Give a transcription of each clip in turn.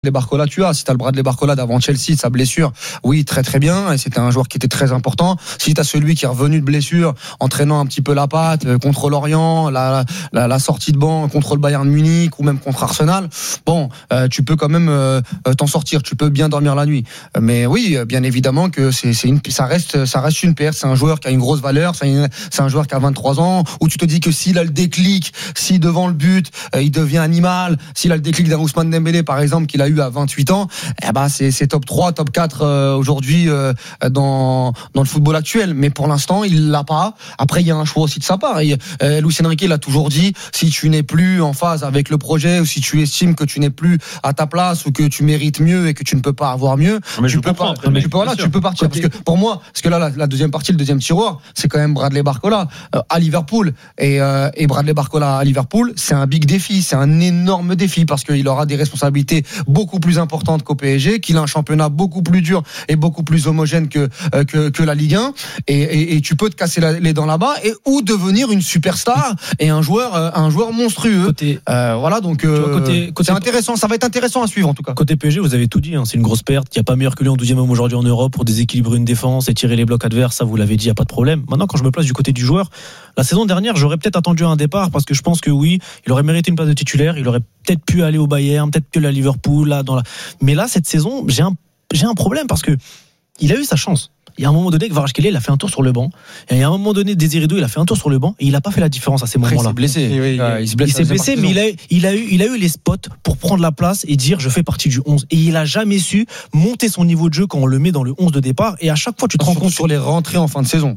Barcola, si t'as le Bradley Barcola d'avant Chelsea, sa blessure, oui, très très bien, et c'était un joueur qui était très important. Si t'as celui qui est revenu de blessure, entraînant un petit peu la patte contre Lorient, la sortie de banc contre le Bayern Munich ou même contre Arsenal, bon, tu peux quand même t'en sortir, tu peux bien dormir la nuit. Mais oui, bien évidemment que ça reste une perte. C'est un joueur qui a une grosse valeur, c'est un joueur qui a 23 ans, où tu te dis que s'il a le déclic, si devant le but, il devient animal, s'il a le déclic d'un Ousmane Dembélé par exemple qu'il a eu à 28 ans, c'est top 3, top 4 aujourd'hui dans le football actuel. Mais pour l'instant, il l'a pas. Après, il y a un choix aussi de sa part. Luis Enrique l'a toujours dit, si tu n'es plus en phase avec le projet, ou si tu estimes que tu n'es plus à ta place, ou que tu mérites mieux et que tu ne peux pas avoir mieux, tu peux partir. Parce que pour moi, parce que là, la deuxième partie, le deuxième tiroir, c'est quand même Bradley Barcola à Liverpool. Et Bradley Barcola à Liverpool, c'est un big défi, c'est un énorme défi, parce qu'il aura des responsabilités beaucoup plus importante qu'au PSG, qu'il a un championnat beaucoup plus dur et beaucoup plus homogène que la Ligue 1, et tu peux te casser les dents là-bas ou devenir une superstar et un joueur monstrueux. Voilà, donc c'est intéressant, ça va être intéressant à suivre en tout cas. Côté PSG, vous avez tout dit, c'est une grosse perte. Il n'y a pas meilleur que lui en 12e homme aujourd'hui en Europe pour déséquilibrer une défense et tirer les blocs adverses, ça vous l'avez dit, il n'y a pas de problème. Maintenant, quand je me place du côté du joueur, la saison dernière, j'aurais peut-être attendu un départ, parce que je pense que oui, il aurait mérité une place de titulaire, il aurait peut-être pu aller au Bayern, peut-être pu aller à Liverpool, mais là, cette saison, j'ai un problème, parce que il a eu sa chance. Il y a un moment donné que Kvaratskhelia, il a fait un tour sur le banc. Et il y a un moment donné, Désiré Doué, il a fait un tour sur le banc et il n'a pas fait la différence à ces moments-là. Il s'est blessé. Il s'est blessé, mais il a eu les spots pour prendre la place et dire je fais partie du 11. Et il a jamais su monter son niveau de jeu quand on le met dans le 11 de départ. Et à chaque fois, tu te rends compte sur les rentrées en fin de saison.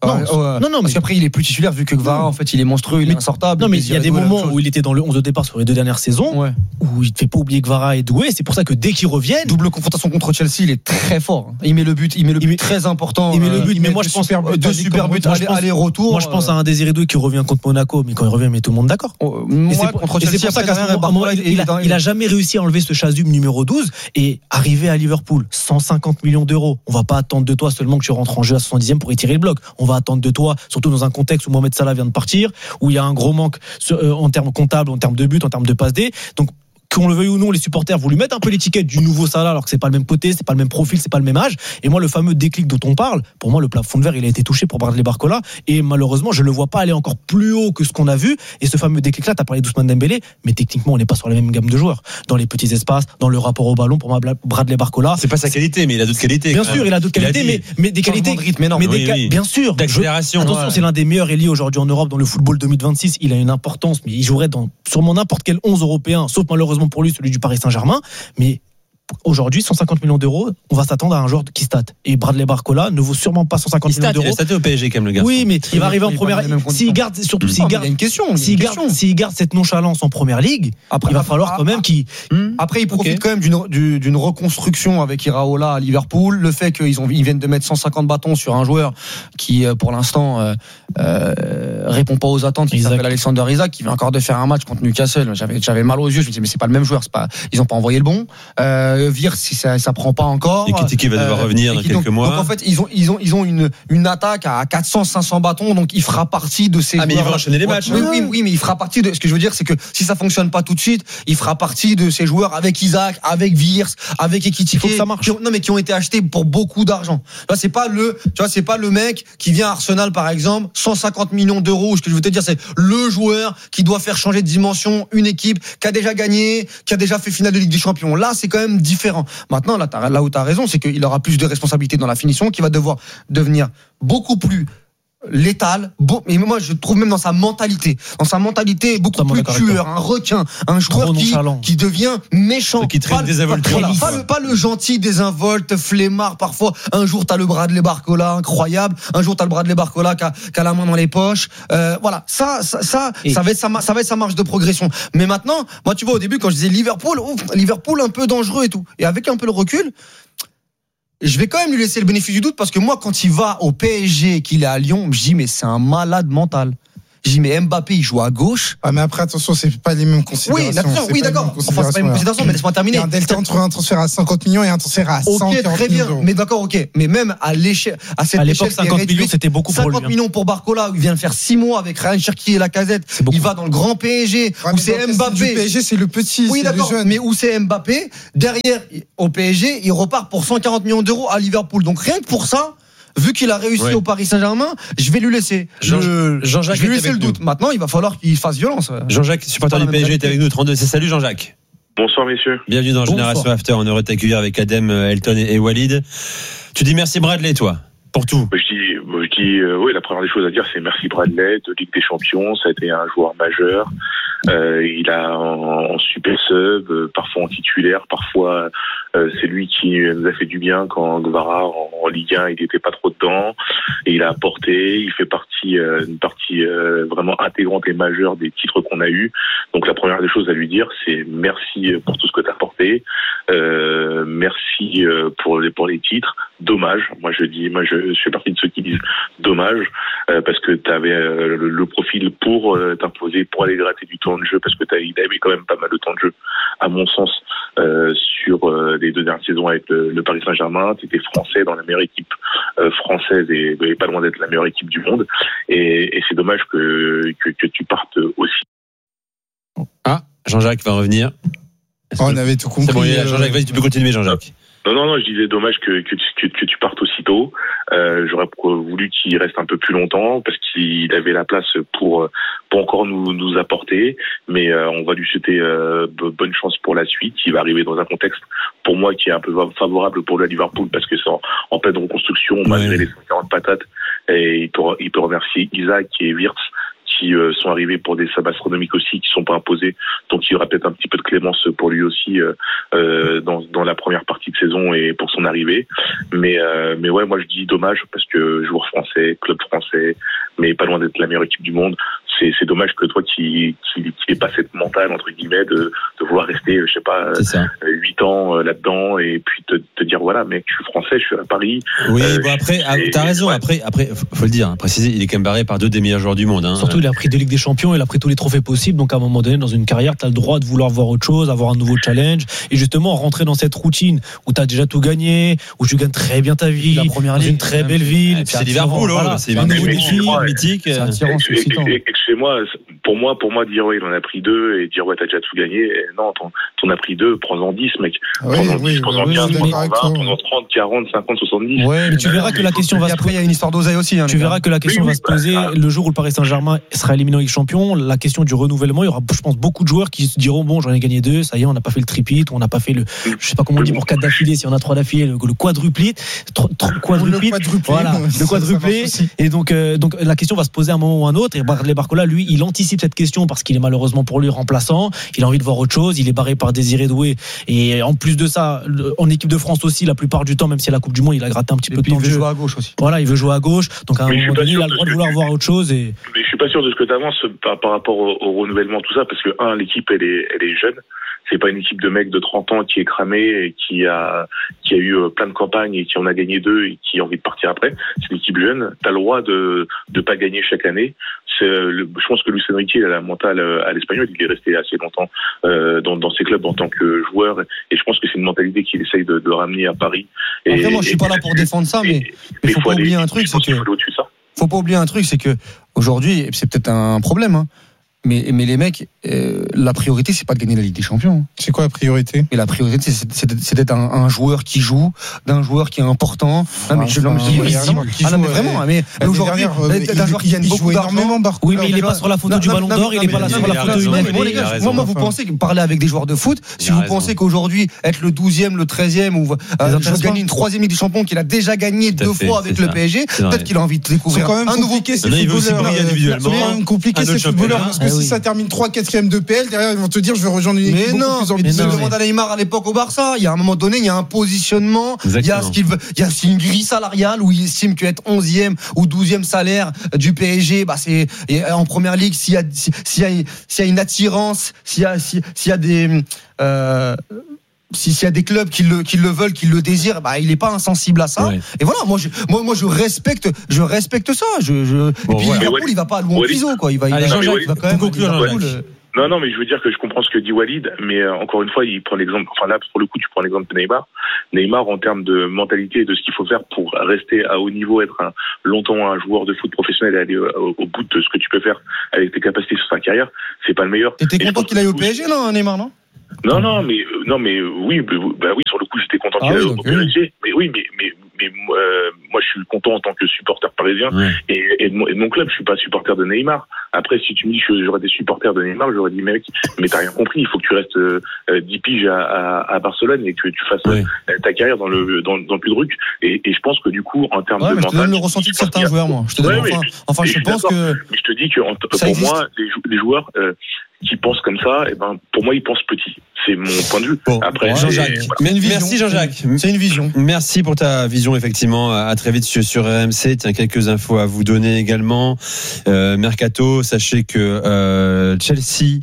Non, parce qu'après il est plus titulaire, vu que Kvara en fait il est monstrueux, il est insortable. Non, mais il y a des moments où il était dans le 11 de départ sur les 2 dernières saisons, où il ne fait pas oublier Kvara et Doué. C'est pour ça que dès qu'ils reviennent, double confrontation contre Chelsea, il est très fort. Il met le but très important. Il met le but, mais moi je pense deux super buts aller-retour. Moi je pense à un Désiré Doué qui revient contre Monaco, mais quand il revient, met tout le monde d'accord. Contre Chelsea, c'est pour ça qu'à un moment il a jamais réussi à enlever ce chasuble numéro 12 et arriver à Liverpool, 150 millions d'euros. On va pas attendre de toi seulement que tu rentres en jeu à 70e pour étirer le bloc. On va attendre de toi, surtout dans un contexte où Mohamed Salah vient de partir, où il y a un gros manque en termes comptables, en termes de buts, en termes de passes D. Donc qu'on le veuille ou non, les supporters vont lui mettre un peu l'étiquette du nouveau Salah, alors que c'est pas le même côté, c'est pas le même profil, c'est pas le même âge. Et moi, le fameux déclic dont on parle, pour moi, le plafond de verre, il a été touché pour Bradley Barcola. Et malheureusement, je le vois pas aller encore plus haut que ce qu'on a vu. Et ce fameux déclic-là, t'as parlé d'Ousmane Dembélé, mais techniquement, on n'est pas sur la même gamme de joueurs. Dans les petits espaces, dans le rapport au ballon, pour moi, Bradley Barcola. C'est pas sa qualité, mais il a d'autres qualités. Bien sûr, il a d'autres qualités, mais des qualités. De rythme énorme. Bien sûr. D'accélération. Attention, c'est l'un des meilleurs ailiers aujourd'hui en Europe dans le football 2026. Il a une importance, mais il jouerait dans sûrement n'importe quel 11 européen, sauf malheureusement pour lui, celui du Paris Saint-Germain, mais aujourd'hui 150 millions d'euros, on va s'attendre à un joueur qui state. Et Bradley Barcola ne vaut sûrement pas 150 millions d'euros. Il a staté au PSG quand même, le gars. Oui, mais il va arriver en première. S'il garde cette nonchalance en première ligue, il va falloir quand même qu'il. Après, il profite quand même d'une reconstruction avec Iraola à Liverpool. Le fait qu'ils viennent de mettre 150 bâtons sur un joueur qui, pour l'instant, répond pas aux attentes. Il s'appelle Alexander Isak, qui vient encore de faire un match contre Newcastle. J'avais mal aux yeux. Je me disais, mais c'est pas le même joueur. Ils ont pas envoyé le bon. Vir, si ça prend pas encore. Et Kitiki va devoir revenir dans quelques mois. Donc en fait, ils ont une attaque à 400-500 bâtons, donc il fera partie de ces. Mais ils vont enchaîner les matchs. Oui, mais il fera partie de. Ce que je veux dire, c'est que si ça fonctionne pas tout de suite, il fera partie de ces joueurs avec Isaac, avec Virs, avec Ekitike. Il faut que ça marche. Qui ont été achetés pour beaucoup d'argent. Là, c'est pas le mec qui vient à Arsenal par exemple, 150 millions d'euros. Ce que je veux te dire, c'est le joueur qui doit faire changer de dimension une équipe qui a déjà gagné, qui a déjà fait finale de Ligue des Champions. Là, c'est quand même différent. Maintenant, là où tu as raison, c'est qu'il aura plus de responsabilités dans la finition, qu'il va devoir devenir beaucoup plus létal, mais moi je trouve même dans sa mentalité beaucoup plus tueur, un requin, un joueur qui devient méchant, qui traîne désinvolture. Pas le gentil désinvolte, flemmard parfois. Un jour t'as le Bradley Barcola incroyable, un jour t'as le Bradley Barcola qui a la main dans les poches. Voilà, ça va être sa marge de progression. Mais maintenant, moi tu vois, au début quand je disais Liverpool un peu dangereux et tout, et avec un peu le recul, je vais quand même lui laisser le bénéfice du doute, parce que moi, quand il va au PSG et qu'il est à Lyon, je dis, mais c'est un malade mental. J'ai dit mais Mbappé il joue à gauche. Ah mais après attention, c'est pas les mêmes considérations. Oui, d'accord. Enfin, c'est pas une considération, mais laisse-moi terminer. Il y a un delta entre un transfert à 50 millions et un transfert à 140 très bien. millions. Mais d'accord, ok. Mais même à l'échelle, à l'époque, 50 millions, c'était beaucoup pour lui. 50 millions pour Barcola, où il vient de faire 6 mois avec Ryan Cherki et Lacazette. Il va dans le grand PSG, où c'est Mbappé. Du PSG, c'est le petit, oui, c'est d'accord, le jeune. mais où c'est Mbappé, derrière, au PSG, il repart pour 140 millions d'euros à Liverpool. Donc rien que pour ça, vu qu'il a réussi au Paris Saint-Germain, je vais lui laisser. Jean-Jacques, je vais lui laisser le doute. Maintenant, il va falloir qu'il fasse violence. Jean-Jacques, supporter du PSG, est avec nous, 32. Salut Jean-Jacques. Bonsoir messieurs. Bienvenue dans Génération After. On est heureux de t'accueillir avec Adem, Elton et Walid. Tu dis merci Bradley, toi, pour tout. Je dis oui, la première des choses à dire, c'est merci Bradley de Ligue des Champions. Ça a été un joueur majeur. Il a en super sub, parfois en titulaire, parfois c'est lui qui nous a fait du bien quand Guevara en Ligue 1 il n'était pas trop dedans, et il a apporté, il fait une partie vraiment intégrante et majeure des titres qu'on a eus. Donc la première des choses à lui dire, c'est merci pour tout ce que tu as apporté, merci pour les titres. Dommage, moi je fais partie de ceux qui disent dommage, parce que tu avais le profil pour t'imposer, pour aller gratter du temps de jeu, parce que il avait quand même pas mal de temps de jeu, à mon sens, sur les 2 dernières saisons avec le Paris Saint-Germain. Tu étais français dans la meilleure équipe française et pas loin d'être la meilleure équipe du monde. Et c'est dommage que tu partes aussi. Ah, Jean-Jacques va revenir. On avait tout compris. C'est bon, Jean-Jacques, vas-y, tu peux continuer, Jean-Jacques. Non, je disais dommage que tu partes aussitôt. J'aurais voulu qu'il reste un peu plus longtemps parce qu'il avait la place pour encore nous apporter, mais on va lui souhaiter bonne chance pour la suite. Il va arriver dans un contexte pour moi qui est un peu favorable pour le Liverpool parce que c'est en pleine reconstruction malgré les 140 patates, et il peut remercier Isaac et Wirtz qui sont arrivés pour des sommes astronomiques aussi, qui sont pas imposés. Donc il y aura peut-être un petit peu de clémence pour lui aussi dans la première partie de saison et pour son arrivée. Mais ouais, moi je dis dommage parce que joueur français, club français, mais pas loin d'être la meilleure équipe du monde. C'est dommage que toi qui n'ait pas cette mentale entre guillemets de vouloir rester, je sais pas, 8 ans là-dedans et puis te dire voilà mec, je suis français, je suis à Paris. Oui, bon après, t'as raison. Ouais. Après, faut le dire, préciser, il est quand même barré par 2 des meilleurs joueurs du monde. Hein. Surtout, il a pris 2 Ligues des Champions, il a pris tous les trophées possibles. Donc à un moment donné, dans une carrière, t'as le droit de vouloir voir autre chose, avoir un nouveau challenge, et justement rentrer dans cette routine où t'as déjà tout gagné, où tu gagnes très bien ta vie, la première ligue, une très belle ville. C'est Liverpool, voilà, c'est un nouveau défi mythique. C'est attirant, c'est excitant. Excusez-moi, pour moi, dire il en a pris 2 et dire t'as déjà tout gagné. Non, t'en as pris 2, prends-en 10, mec. Prends-en 10, prends-en 15, prends-en 20, prends-en 30, 40, 50, 70. Ouais, mais tu verras que la question va se poser. Après, il y a une histoire d'oseille aussi. Tu verras que la question va se poser le jour où le Paris Saint-Germain sera éliminé en Ligue des Champions. La question du renouvellement, il y aura, je pense, beaucoup de joueurs qui se diront bon, j'en ai gagné 2, ça y est, on n'a pas fait le tripit, on n'a pas fait je sais pas comment on dit pour 4 d'affilée, si on a 3 d'affilée, le quadruplé. Voilà, le quadruplé. Et donc la question va se poser à un moment ou à un autre. Et Barcola, lui, il anticipe cette question parce qu'il est malheureusement pour lui remplaçant. Il a envie de voir autre chose. Il est barré par Désiré Doué. Et en plus de ça, en équipe de France aussi, la plupart du temps, même si à la Coupe du Monde, il a gratté un petit peu de temps. Il veut jouer à gauche aussi. Voilà, il veut jouer à gauche. Donc à un moment donné, il a le droit de vouloir voir autre chose. Mais je suis pas sûr de ce que tu avances par rapport au renouvellement, tout ça, parce que l'équipe elle est jeune. C'est pas une équipe de mecs de 30 ans qui est cramée et qui a eu plein de campagnes et qui en a gagné 2 et qui a envie de partir après. C'est une équipe jeune. T'as le droit de pas gagner chaque année. Je pense que Luis Enrique il a la mentale à l'Espagnol. Il est resté assez longtemps dans ses clubs en tant que joueur et je pense que c'est une mentalité qu'il essaye de ramener à Paris. Après, moi, je suis pas là pour défendre ça, mais faut pas oublier un truc, c'est que faut pas oublier un truc, c'est que aujourd'hui, c'est peut-être un problème, hein. Mais les mecs, la priorité, c'est pas de gagner la Ligue des Champions. C'est quoi la priorité ? Et la priorité, c'est d'être un joueur qui joue, d'un joueur qui est important. Mais aujourd'hui, d'un joueur qui gagne beaucoup d'argent. Oui, mais il est pas sur la photo du Ballon d'Or, il est pas là sur la photo du Moi, vous pensez que parler avec des joueurs de foot, si vous pensez qu'aujourd'hui, être le 12e, le 13e, ou gagner une 3e Ligue des Champions qu'il a déjà gagné 2 fois avec le PSG, peut-être qu'il a envie de découvrir un nouveau. Il veut aussi briller individuellement. C'est quand même compliqué ces footballeurs parce que si ça termine 3-4e de PL, derrière ils vont te dire je vais rejoindre une équipe beaucoup plus ambitieuse. Mais demande à Neymar à l'époque au Barça, il y a un moment donné, il y a un positionnement, il y a ce qu'il veut, il y a une grille salariale où il estime qu'être 11e ou 12e salaire du PSG, c'est en première ligue s'il y a une attirance, s'il y a des s'il y a des clubs qui le veulent, qui le désirent, bah il est pas insensible à ça. Ouais. Et voilà, moi je respecte ça. Et puis Liverpool, il va pas à Louis-en-Piso, quoi. Il va quand même conclure. Non, mais je veux dire que je comprends ce que dit Walid, mais encore une fois, il prend l'exemple. Enfin là, pour le coup, tu prends l'exemple de Neymar. Neymar, en termes de mentalité et de ce qu'il faut faire pour rester à haut niveau, être longtemps un joueur de foot professionnel et aller au bout de ce que tu peux faire avec tes capacités sur sa carrière, c'est pas le meilleur. T'étais content qu'il aille au PSG, non, Neymar, non? Non, mais oui, sur le coup, j'étais content qu'il aille au PSG. Mais oui, mais moi, je suis content en tant que supporter parisien et de mon club. Je suis pas supporter de Neymar. Après, si tu me dis que j'aurais des supporters de Neymar, j'aurais dit mec, mais t'as rien compris. Il faut que tu restes 10 piges à Barcelone et que tu fasses ta carrière dans le plus de trucs. Et je pense que du coup, en termes de mental, je te donne le ressenti de certains joueurs, moi. Je te donne je pense que. Mais je te dis que pour moi, les joueurs qui pensent comme ça, et ben pour moi, ils pensent petit. C'est mon point de vue. Bon, après, Jean-Jacques. Merci Jean-Jacques. C'est une vision. Merci pour ta vision, effectivement. À très vite sur RMC. Tiens, quelques infos à vous donner également. Mercato, sachez que Chelsea,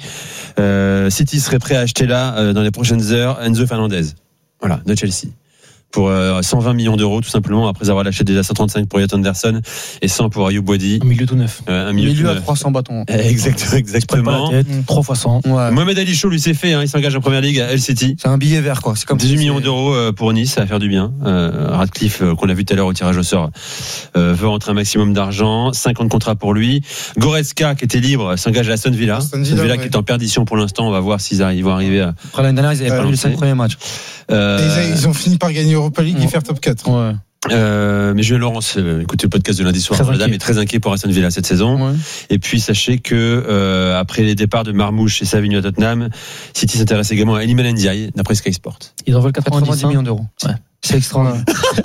City serait prêt à acheter là dans les prochaines heures Enzo Fernandez. Voilà, de Chelsea. Pour 120 millions d'euros, tout simplement, après avoir lâché déjà 135 pour Elliot Anderson et 100 pour Ayoub Boadi. Un milieu tout neuf. Un milieu à 300 bâtons. Exactement. 3 fois 100. Ouais. Mohamed Ali Chaud, lui, c'est fait. Il s'engage en première ligue à El City. C'est un billet vert, quoi. C'est comme 18 millions d'euros pour Nice, ça va faire du bien. Radcliffe, qu'on a vu tout à l'heure au tirage au sort, veut rentrer un maximum d'argent. 50 contrats pour lui. Goretzka, qui était libre, s'engage à Aston Villa. Aston Villa qui est en perdition pour l'instant. On va voir s'ils vont arriver à. Après l'année dernière, ils avaient perdu les 5 premiers matchs. Ils ont fini par gagner Europa League et faire top 4. Ouais. Mais Julien Laurence, écoutez le podcast de lundi soir, la dame est très inquiet pour Aston Villa cette saison. Ouais. Et puis sachez que après les départs de Marmouche et Savigno à Tottenham, City s'intéresse également à Iliman Ndiaye d'après Sky Sport. Ils en veulent 90 millions d'euros. Ouais. C'est extraordinaire.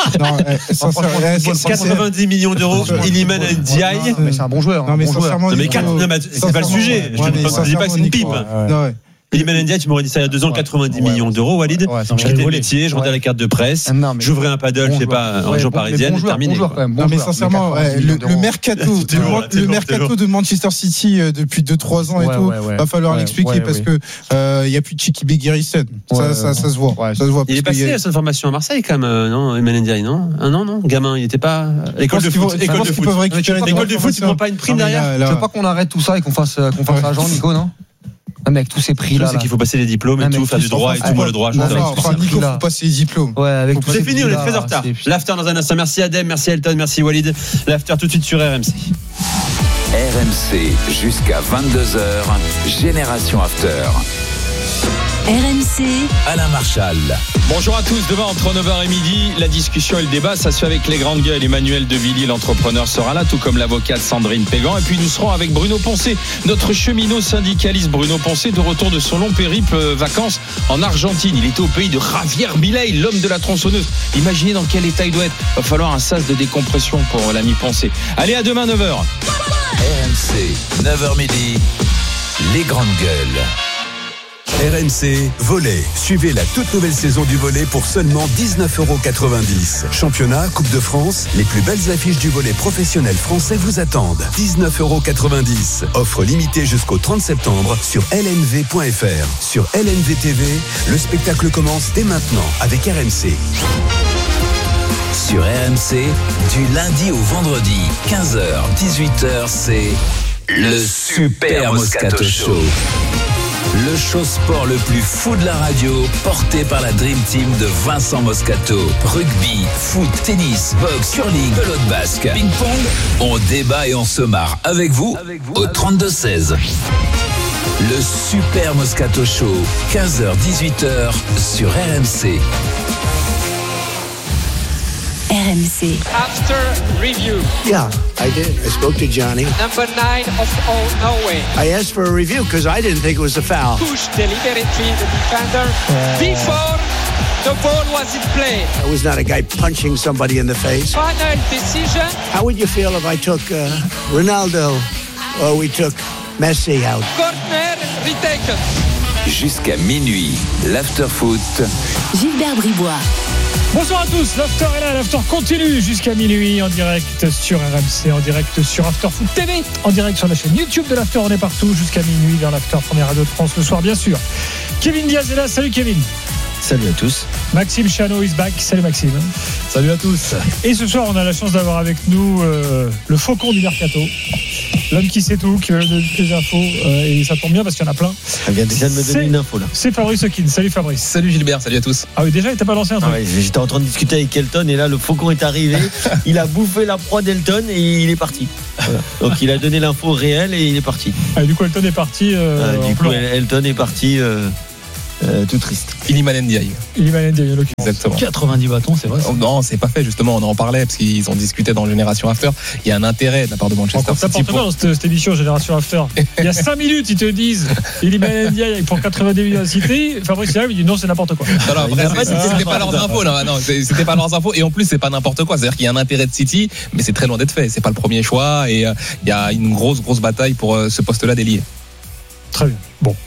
90 millions d'euros, Iliman Ndiaye. Mais c'est un bon joueur. Non, mais c'est pas le sujet. Je ne dis pas que c'est une pipe. Iliman Ndiaye, tu m'aurais dit ça il y a 2 ans, 90 millions d'euros, Walid. Je quittais le métier, je rendais la carte de presse, j'ouvrais un paddle, je sais pas, en région parisienne, terminé. Non, mais sincèrement, le mercato de Manchester City depuis 2-3 ans et tout, va falloir l'expliquer parce que il y a plus de Chiki Beguiristen. Ça se voit. Il est passé à cette formation à Marseille quand même, non, Iliman Ndiaye, non? Non, gamin, il n'était pas. École de foot, ils prennent pas une prime derrière. Tu veux pas qu'on arrête tout ça et qu'on fasse à Jean, Nico, non? Avec tous ces prix-là. C'est qu'il faut passer les diplômes et tout, faire du droit et tout. Moi, le droit, Nico, faut passer les diplômes. C'est fini, on est très en retard. L'after dans un instant. Merci Adem, merci Elton, merci Walid. L'after tout de suite sur RMC. RMC jusqu'à 22h. Génération After. RMC, Alain Marchal. Bonjour à tous, demain entre 9h et midi, la discussion et le débat, ça se fait avec les grandes gueules. Emmanuel De Villiers, l'entrepreneur, sera là, tout comme l'avocate Sandrine Pégan. Et puis nous serons avec Bruno Poncet, notre cheminot syndicaliste. Bruno Poncet, de retour de son long périple vacances en Argentine. Il était au pays de Javier Milei, l'homme de la tronçonneuse. Imaginez dans quel état il doit être. Il va falloir un sas de décompression pour l'ami Poncet. Allez, à demain 9h. RMC, 9h midi, les grandes gueules. RMC Volley. Suivez la toute nouvelle saison du volley pour seulement 19,90 €. Championnat, Coupe de France, les plus belles affiches du volley professionnel français vous attendent. 19,90 €. Offre limitée jusqu'au 30 septembre sur lnv.fr. Sur LNV TV, le spectacle commence dès maintenant avec RMC. Sur RMC, du lundi au vendredi, 15h, 18h, c'est le Super Moscato Show. Le show sport le plus fou de la radio, porté par la Dream Team de Vincent Moscato. Rugby, foot, tennis, boxe, curling, pelote basque, ping-pong. On débat et on se marre avec vous au 32-16. Le Super Moscato Show, 15h-18h sur RMC. RMC. After review. Yeah, I did. I spoke to Johnny. Number 9 of all Norway. I asked for a review because I didn't think it was a foul. Pushed deliberately the defender before the ball was in play. I was not a guy punching somebody in the face. Final decision. How would you feel if I took Ronaldo or we took Messi out? Corner retaken. Jusqu'à minuit, l'after-foot. Gilbert Bribois. Bonsoir à tous, l'after est là, l'after continue jusqu'à minuit en direct sur RMC, en direct sur After Foot TV, en direct sur la chaîne YouTube de l'after, on est partout jusqu'à minuit dans l'after première radio de France le soir bien sûr. Kevin Diaz est là, salut Kevin. Salut à tous. Maxime Chano is back. Salut Maxime. Salut à tous. Et ce soir, on a la chance d'avoir avec nous le faucon du Mercato. L'homme qui sait tout, qui va donner toutes les infos. Et ça tombe bien parce qu'il y en a plein. Elle vient déjà de me donner une info là. C'est Fabrice Hawkins. Salut Fabrice. Salut Gilbert, salut à tous. Ah oui, déjà, il t'a pas lancé un truc. Ah ouais, j'étais en train de discuter avec Elton et là, le faucon est arrivé. Il a bouffé la proie d'Elton et il est parti. Voilà. Donc il a donné l'info réelle et il est parti. Ah, du coup, Elton est parti. Du coup, Elton est parti. Tout triste. Iliman Ndiaye. Exactement. 90 bâtons, c'est vrai. Non, c'est pas fait, justement. On en parlait parce qu'ils ont discuté dans Génération After. Il y a un intérêt de la part de Manchester City. N'importe quoi dans cette émission Génération After. Il y a 5 minutes, ils te disent Iliman Ndiaye pour 90 millions à City. Fabrice Hill, il dit non, c'est n'importe quoi. Non, c'était pas leurs infos. Non, c'était pas leurs infos. Et en plus, c'est pas n'importe quoi. C'est-à-dire qu'il y a un intérêt de City, mais c'est très loin d'être fait. C'est pas le premier choix et il y a une grosse bataille pour ce poste-là d'ailier. Très bien. Bon.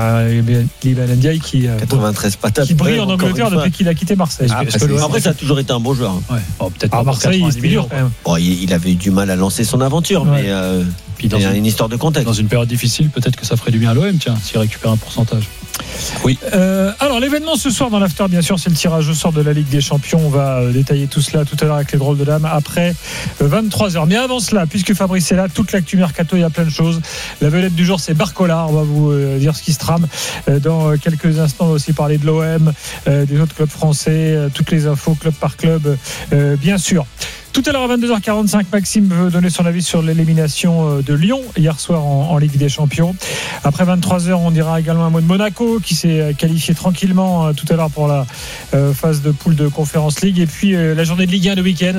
Iliman Ndiaye qui 93 patates. Qui brille en Angleterre depuis qu'il a quitté Marseille. Après, ça a toujours été un bon joueur. Ouais. Oh, peut-être à Marseille, il dur quand même. Bon, il avait eu du mal à lancer son aventure, mais il y a une histoire de contexte. Dans une période difficile, peut-être que ça ferait du bien à l'OM, tiens, s'il récupère un pourcentage. Oui. Alors l'événement ce soir dans l'after, bien sûr, c'est le tirage au sort de la Ligue des Champions. On va détailler tout cela tout à l'heure avec les drôles de dames après 23h. Mais avant cela, puisque Fabrice est là, toute l'actu mercato, il y a plein de choses. La vedette du jour, c'est Barcola. On va vous dire ce qui se trame dans quelques instants. On va aussi parler de l'OM, des autres clubs français, toutes les infos club par club, bien sûr. Tout à l'heure à 22h45, Maxime veut donner son avis sur l'élimination de Lyon hier soir en Ligue des Champions. Après 23h, on dira également un mot de Monaco qui s'est qualifié tranquillement tout à l'heure pour la phase de poule de Conference League. Et puis la journée de Ligue 1 de week-end.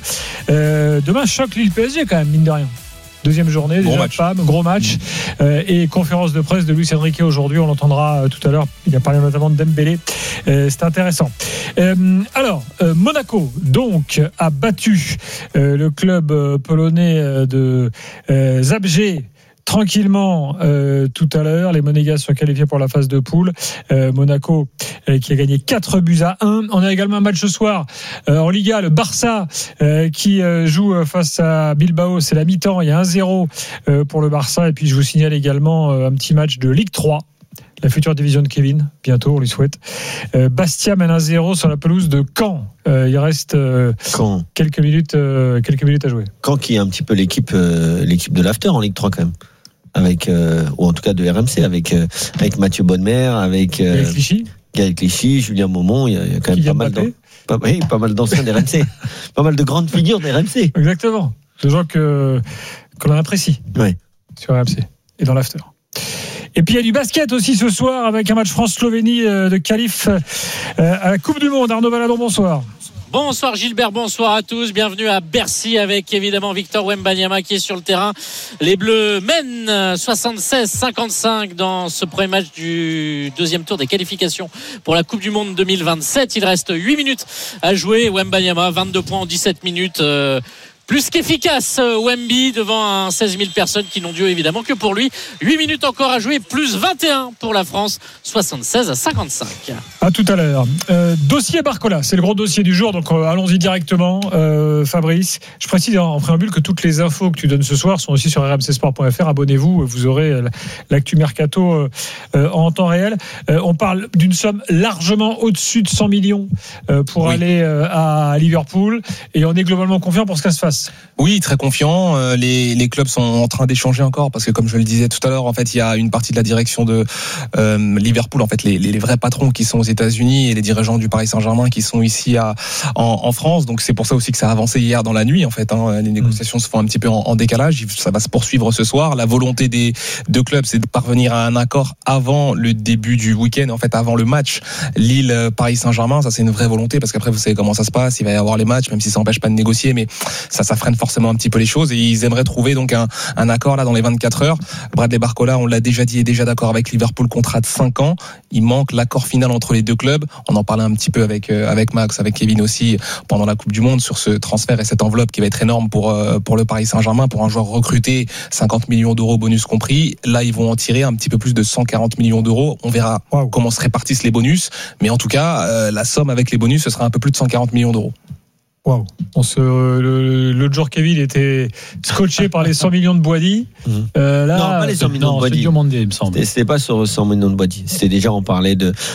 Demain choc Lille-PSG quand même, mine de rien. Deuxième journée, gros match. Et conférence de presse de Luis Enrique aujourd'hui, on l'entendra tout à l'heure. Il a parlé notamment de Dembélé. C'est intéressant. Alors, Monaco, donc, a battu le club polonais de Zabrze tranquillement tout à l'heure. Les Monégasques sont qualifiés pour la phase de poule. Monaco qui a gagné 4-1. On a également un match ce soir en Liga, le Barça qui joue face à Bilbao. C'est la mi-temps, il y a 1-0 pour le Barça. Et puis je vous signale également un petit match de Ligue 3. La future division de Kevin, bientôt, on lui souhaite. Bastia mène 1-0 sur la pelouse de Caen. Il reste quelques minutes à jouer. Caen qui est un petit peu l'équipe de l'after en Ligue 3 quand même. Avec, ou en tout cas de RMC, avec Mathieu Bonnemer, avec Gaël Clichy, Julien Maumont. Il y a quand même pas mal d'anciens d'RMC. Pas mal de grandes figures d'RMC. Exactement. Des gens que l'on apprécie sur RMC et dans l'after. Et puis il y a du basket aussi ce soir avec un match France-Slovénie de qualif à la Coupe du Monde. Arnaud Valadon, bonsoir. Bonsoir Gilbert, bonsoir à tous. Bienvenue à Bercy avec évidemment Victor Wembanyama qui est sur le terrain. Les Bleus mènent 76-55 dans ce premier match du deuxième tour des qualifications pour la Coupe du Monde 2027. Il reste 8 minutes à jouer. Wembanyama, 22 points en 17 minutes. Plus qu'efficace, Wemby devant 16 000 personnes qui n'ont Dieu évidemment que pour lui. 8 minutes encore à jouer, plus 21 pour la France, 76-55. À tout à l'heure. Dossier Barcola, c'est le gros dossier du jour, donc allons-y directement. Fabrice, je précise en préambule que toutes les infos que tu donnes ce soir sont aussi sur rmcsport.fr. Abonnez-vous, vous aurez l'actu mercato en temps réel. On parle d'une somme largement au-dessus de 100 millions pour aller à Liverpool, et on est globalement confiant pour ce que ça se fasse. Oui, très confiant. Les clubs sont en train d'échanger encore parce que, comme je le disais tout à l'heure, en fait, il y a une partie de la direction de Liverpool, en fait, les vrais patrons qui sont aux États-Unis et les dirigeants du Paris Saint-Germain qui sont ici en France. Donc c'est pour ça aussi que ça a avancé hier dans la nuit. En fait, les négociations se font un petit peu en décalage. Ça va se poursuivre ce soir. La volonté des deux clubs, c'est de parvenir à un accord avant le début du week-end, en fait, avant le match Lille-Paris Saint-Germain. Ça, c'est une vraie volonté parce qu'après, vous savez comment ça se passe. Il va y avoir les matchs, même si ça n'empêche pas de négocier, mais ça freine forcément un petit peu les choses et ils aimeraient trouver donc un accord là dans les 24 heures. Bradley Barcola, on l'a déjà dit, est déjà d'accord avec Liverpool, contrat de 5 ans. Il manque l'accord final entre les deux clubs. On en parlait un petit peu avec Max, avec Kevin aussi pendant la Coupe du Monde sur ce transfert et cette enveloppe qui va être énorme pour le Paris Saint-Germain, pour un joueur recruté, 50 millions d'euros bonus compris. Là, ils vont en tirer un petit peu plus de 140 millions d'euros. On verra comment se répartissent les bonus, mais en tout cas, la somme avec les bonus, ce sera un peu plus de 140 millions d'euros. Waouh. L'autre jour, Kevin était scotché par les 100 millions de Boadi. Là, non, pas les 100 millions de Boadi. C'est Diomandé, il me semble. C'était pas sur 100 millions de Boadi. C'était déjà, on parlait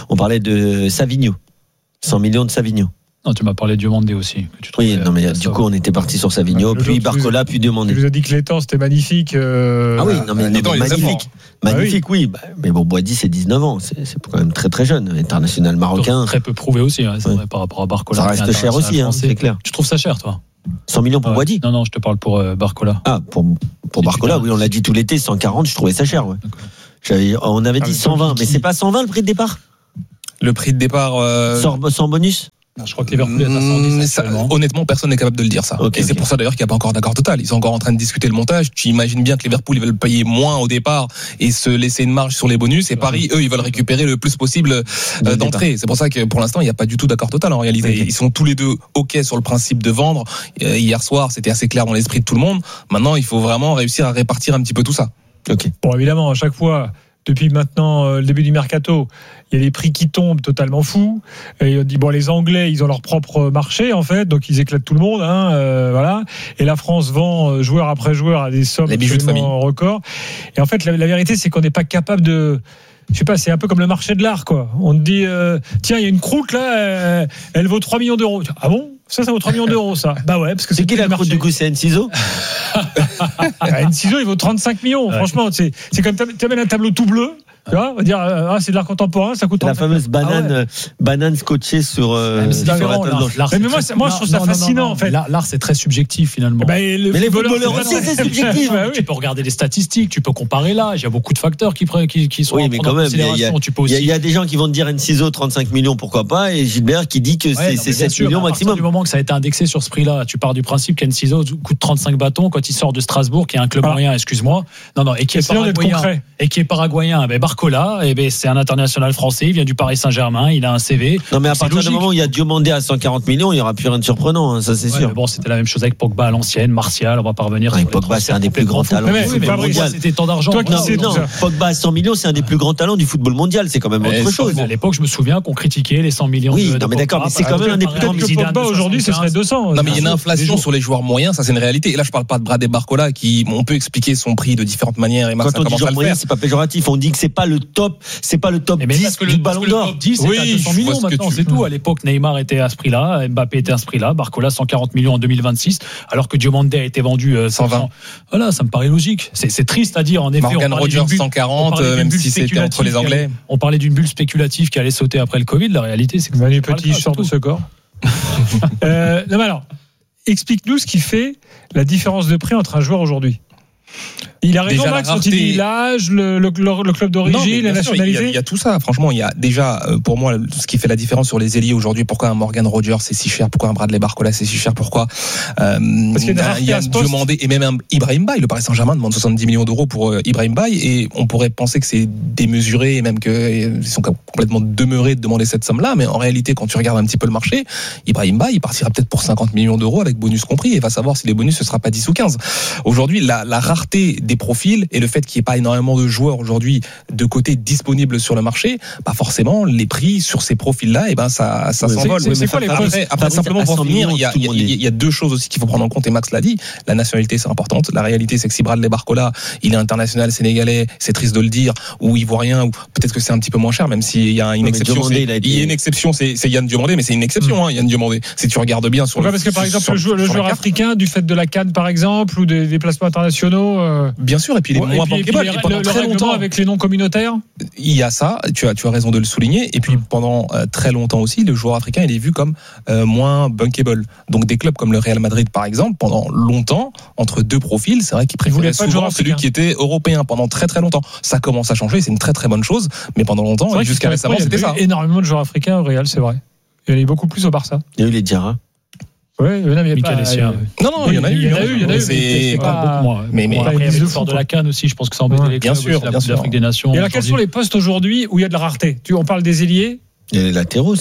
de Savigno. 100 millions de Savigno. Non, tu m'as parlé de Diomandé aussi. Oui, non, mais du coup, on était parti sur Savigno, puis Barcola, puis Diomandé. Tu nous as dit que l'étang, c'était magnifique. Ah oui, non, mais magnifique. Magnifique, oui. Mais bon, Boadi, c'est 19 ans. C'est quand même très, très jeune. International marocain. Très peu prouvé aussi, c'est vrai, par rapport à Barcola. Ça reste cher aussi, c'est clair. Tu trouves ça cher, toi? 100 millions pour Boadi? Non, je te parle pour Barcola. Ah, pour Barcola, oui, on l'a dit tout l'été, 140, je trouvais ça cher, ouais. On avait dit 120, mais c'est pas 120 le prix de départ? Le prix de départ. Sans bonus? Non, je crois que Liverpool est à 110. Honnêtement, personne n'est capable de le dire, ça. Et c'est pour ça d'ailleurs qu'il n'y a pas encore d'accord total. Ils sont encore en train de discuter le montage. Tu imagines bien que Liverpool, ils veulent payer moins au départ et se laisser une marge sur les bonus. Et Paris, eux, ils veulent récupérer le plus possible d'entrée. C'est pour ça que pour l'instant, il n'y a pas du tout d'accord total en réalité. Ils sont tous les deux OK sur le principe de vendre. Hier soir, c'était assez clair dans l'esprit de tout le monde. Maintenant, il faut vraiment réussir à répartir un petit peu tout ça. Bon, évidemment, à chaque fois, depuis maintenant le début du mercato, il y a des prix qui tombent totalement fous. Et on dit les Anglais, ils ont leur propre marché en fait, donc ils éclatent tout le monde. Voilà. Et la France vend joueur après joueur à des sommes absolument records. Et en fait, la vérité, c'est qu'on n'est pas capable de. Je sais pas, c'est un peu comme le marché de l'art, quoi. On te dit, tiens, il y a une croûte là, elle vaut 3 millions d'euros. Ah bon? Ça vaut 3 millions d'euros, ça. Bah ouais, parce que c'est qui la croûte du coup? C'est Enciso? Enciso, il vaut 35 millions. Ouais. Franchement, c'est comme tu amènes un tableau tout bleu. Tu vois, on va dire, c'est de l'art contemporain, ça coûte 35 la fameuse banane scotchée sur la table. Mais moi, je trouve ça fascinant, en fait. L'art, c'est très subjectif, finalement. Mais les footballeurs aussi, c'est subjectif. Tu peux regarder les statistiques, tu peux comparer l'âge. Il y a beaucoup de facteurs qui sont en considération. Il y a des gens qui vont te dire Enciso 35 millions, pourquoi pas, et Gilbert qui dit que c'est 7 millions maximum. Du moment que ça a été indexé sur ce prix-là, tu pars du principe qu'Enciso coûte 35 bâtons quand il sort de Strasbourg, qui est un club moyen, excuse-moi. Non, et qui est paraguayen. Barcola, c'est un international français, il vient du Paris Saint-Germain, il a un CV. Non, mais à partir du moment où il y a Diomandé à 140 millions, il n'y aura plus rien de surprenant, ça c'est sûr. Mais bon, c'était la même chose avec Pogba à l'ancienne, Martial, on va pas revenir. Pogba, c'est un des plus grands talents du football mondial. C'était tant d'argent. Non, Pogba à 100 millions, c'est un des plus grands talents du football mondial, c'est quand même autre chose. À l'époque, je me souviens qu'on critiquait les 100 millions. Oui, non, mais d'accord, mais c'est quand même un des plus grands. Pogba aujourd'hui, ce serait 200. Non, mais il y a une inflation sur les joueurs moyens, ça c'est une réalité. Et là, je parle pas de Brad et Barcola, qui on peut expliquer son prix de différentes manières. Et quand on dit joueur moyen, c'est pas péjoratif. On dit que c'est pas le top 10 du Ballon d'Or. Le top 10 est à 200 millions maintenant, c'est tout. À l'époque, Neymar était à ce prix-là, Mbappé était à ce prix-là, Barcola 140 millions en 2026, alors que Diomandé a été vendu 120. Voilà, ça me paraît logique. C'est triste à dire, en effet. Morgan Rogers 140, même si c'était entre les Anglais. On parlait d'une bulle spéculative qui allait sauter après le Covid. La réalité, c'est que Manu Petit sort de ce corps. Non, mais alors, explique-nous ce qui fait la différence de prix entre un joueur aujourd'hui. Il a raison, Max, quand il dit l'âge, le club d'origine, la nationalité. Il y a tout ça. Franchement, il y a déjà, pour moi, ce qui fait la différence sur les ailiers aujourd'hui. Pourquoi un Morgan Rogers c'est si cher? Pourquoi un Bradley Barcola c'est si cher? Pourquoi parce qu'il y a un Diomandé et même un Ibrahim Baye. Le Paris Saint-Germain demande 70 millions d'euros pour Ibrahim Baye, et on pourrait penser que c'est démesuré et même qu'ils sont complètement demeurés de demander cette somme-là. Mais en réalité, quand tu regardes un petit peu le marché, Ibrahim Baye, il partira peut-être pour 50 millions d'euros avec bonus compris, et va savoir si les bonus ce sera pas 10 ou 15. Aujourd'hui, la rareté des profils et le fait qu'il n'y ait pas énormément de joueurs aujourd'hui de côté disponibles sur le marché, forcément les prix sur ces profils-là, ça s'envole. C'est quoi les après simplement pour finir, il y a deux choses aussi qu'il faut prendre en compte, et Max l'a dit. La nationalité, c'est importante. La réalité, c'est que si Bradley Barcola, il est international sénégalais, c'est triste de le dire, ou ivoirien, ou peut-être que c'est un petit peu moins cher, même s'il y a une exception. Il y a une exception, c'est Yann Diomandé, mais c'est une exception, Yann Diomandé. Si tu regardes bien sur parce que par exemple le joueur africain, du fait de la CAN par exemple, ou des déplacements internationaux. Bien sûr, et puis il est moins bankable. Pendant très longtemps avec les noms communautaires. Il y a ça, tu as raison de le souligner. Et puis pendant très longtemps aussi, le joueur africain il est vu comme moins bankable. Donc des clubs comme le Real Madrid par exemple, pendant longtemps, entre deux profils, c'est vrai qu'ils préféraient souvent celui qui était européen pendant très très longtemps. Ça commence à changer, c'est une très très bonne chose. Mais pendant longtemps, et jusqu'à récemment, c'était ça. Il y a eu énormément de joueurs africains au Real, c'est vrai. Il y en a eu beaucoup plus au Barça. Il y a eu les Diarra. Ouais, il y en a eu. Non, il y en a eu. C'est pas beaucoup moins. Mais le fort de la CAN aussi, je pense que ça embête les clubs. Bien sûr, la Coupe d'Afrique des Nations. Et alors, quels sont les postes aujourd'hui où il y a de la rareté? On parle des ailiers. Il y a les latéraux aussi.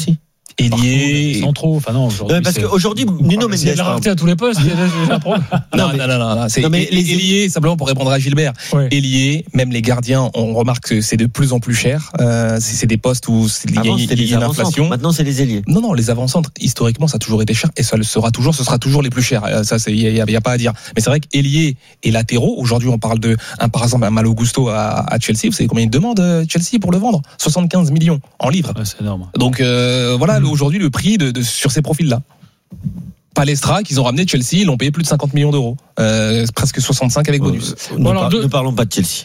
Ailier, centraux. Enfin non, aujourd'hui. Parce qu'aujourd'hui, Nuno Mendes. Il y a de la rareté à tous les postes. Non. C'est ailier, simplement pour répondre à Gilbert. Ailier, même les gardiens, on remarque que c'est de plus en plus cher. C'est des postes où il y a une inflation. Maintenant, c'est les ailiers. Non, les avant-centres, historiquement, ça a toujours été cher et ça le sera toujours. Ce sera toujours les plus chers. Ça, il y a pas à dire. Mais c'est vrai qu'ailier et latéraux. Aujourd'hui, on parle par exemple, un Malo Gusto à Chelsea. Vous savez combien il demande Chelsea pour le vendre? 75 millions en livres. Ouais, c'est énorme. Donc voilà, aujourd'hui le prix sur ces profils-là. Palestra qu'ils ont ramené Chelsea, ils l'ont payé plus de 50 millions d'euros, presque 65 avec bonus. Ne parlons pas de Chelsea.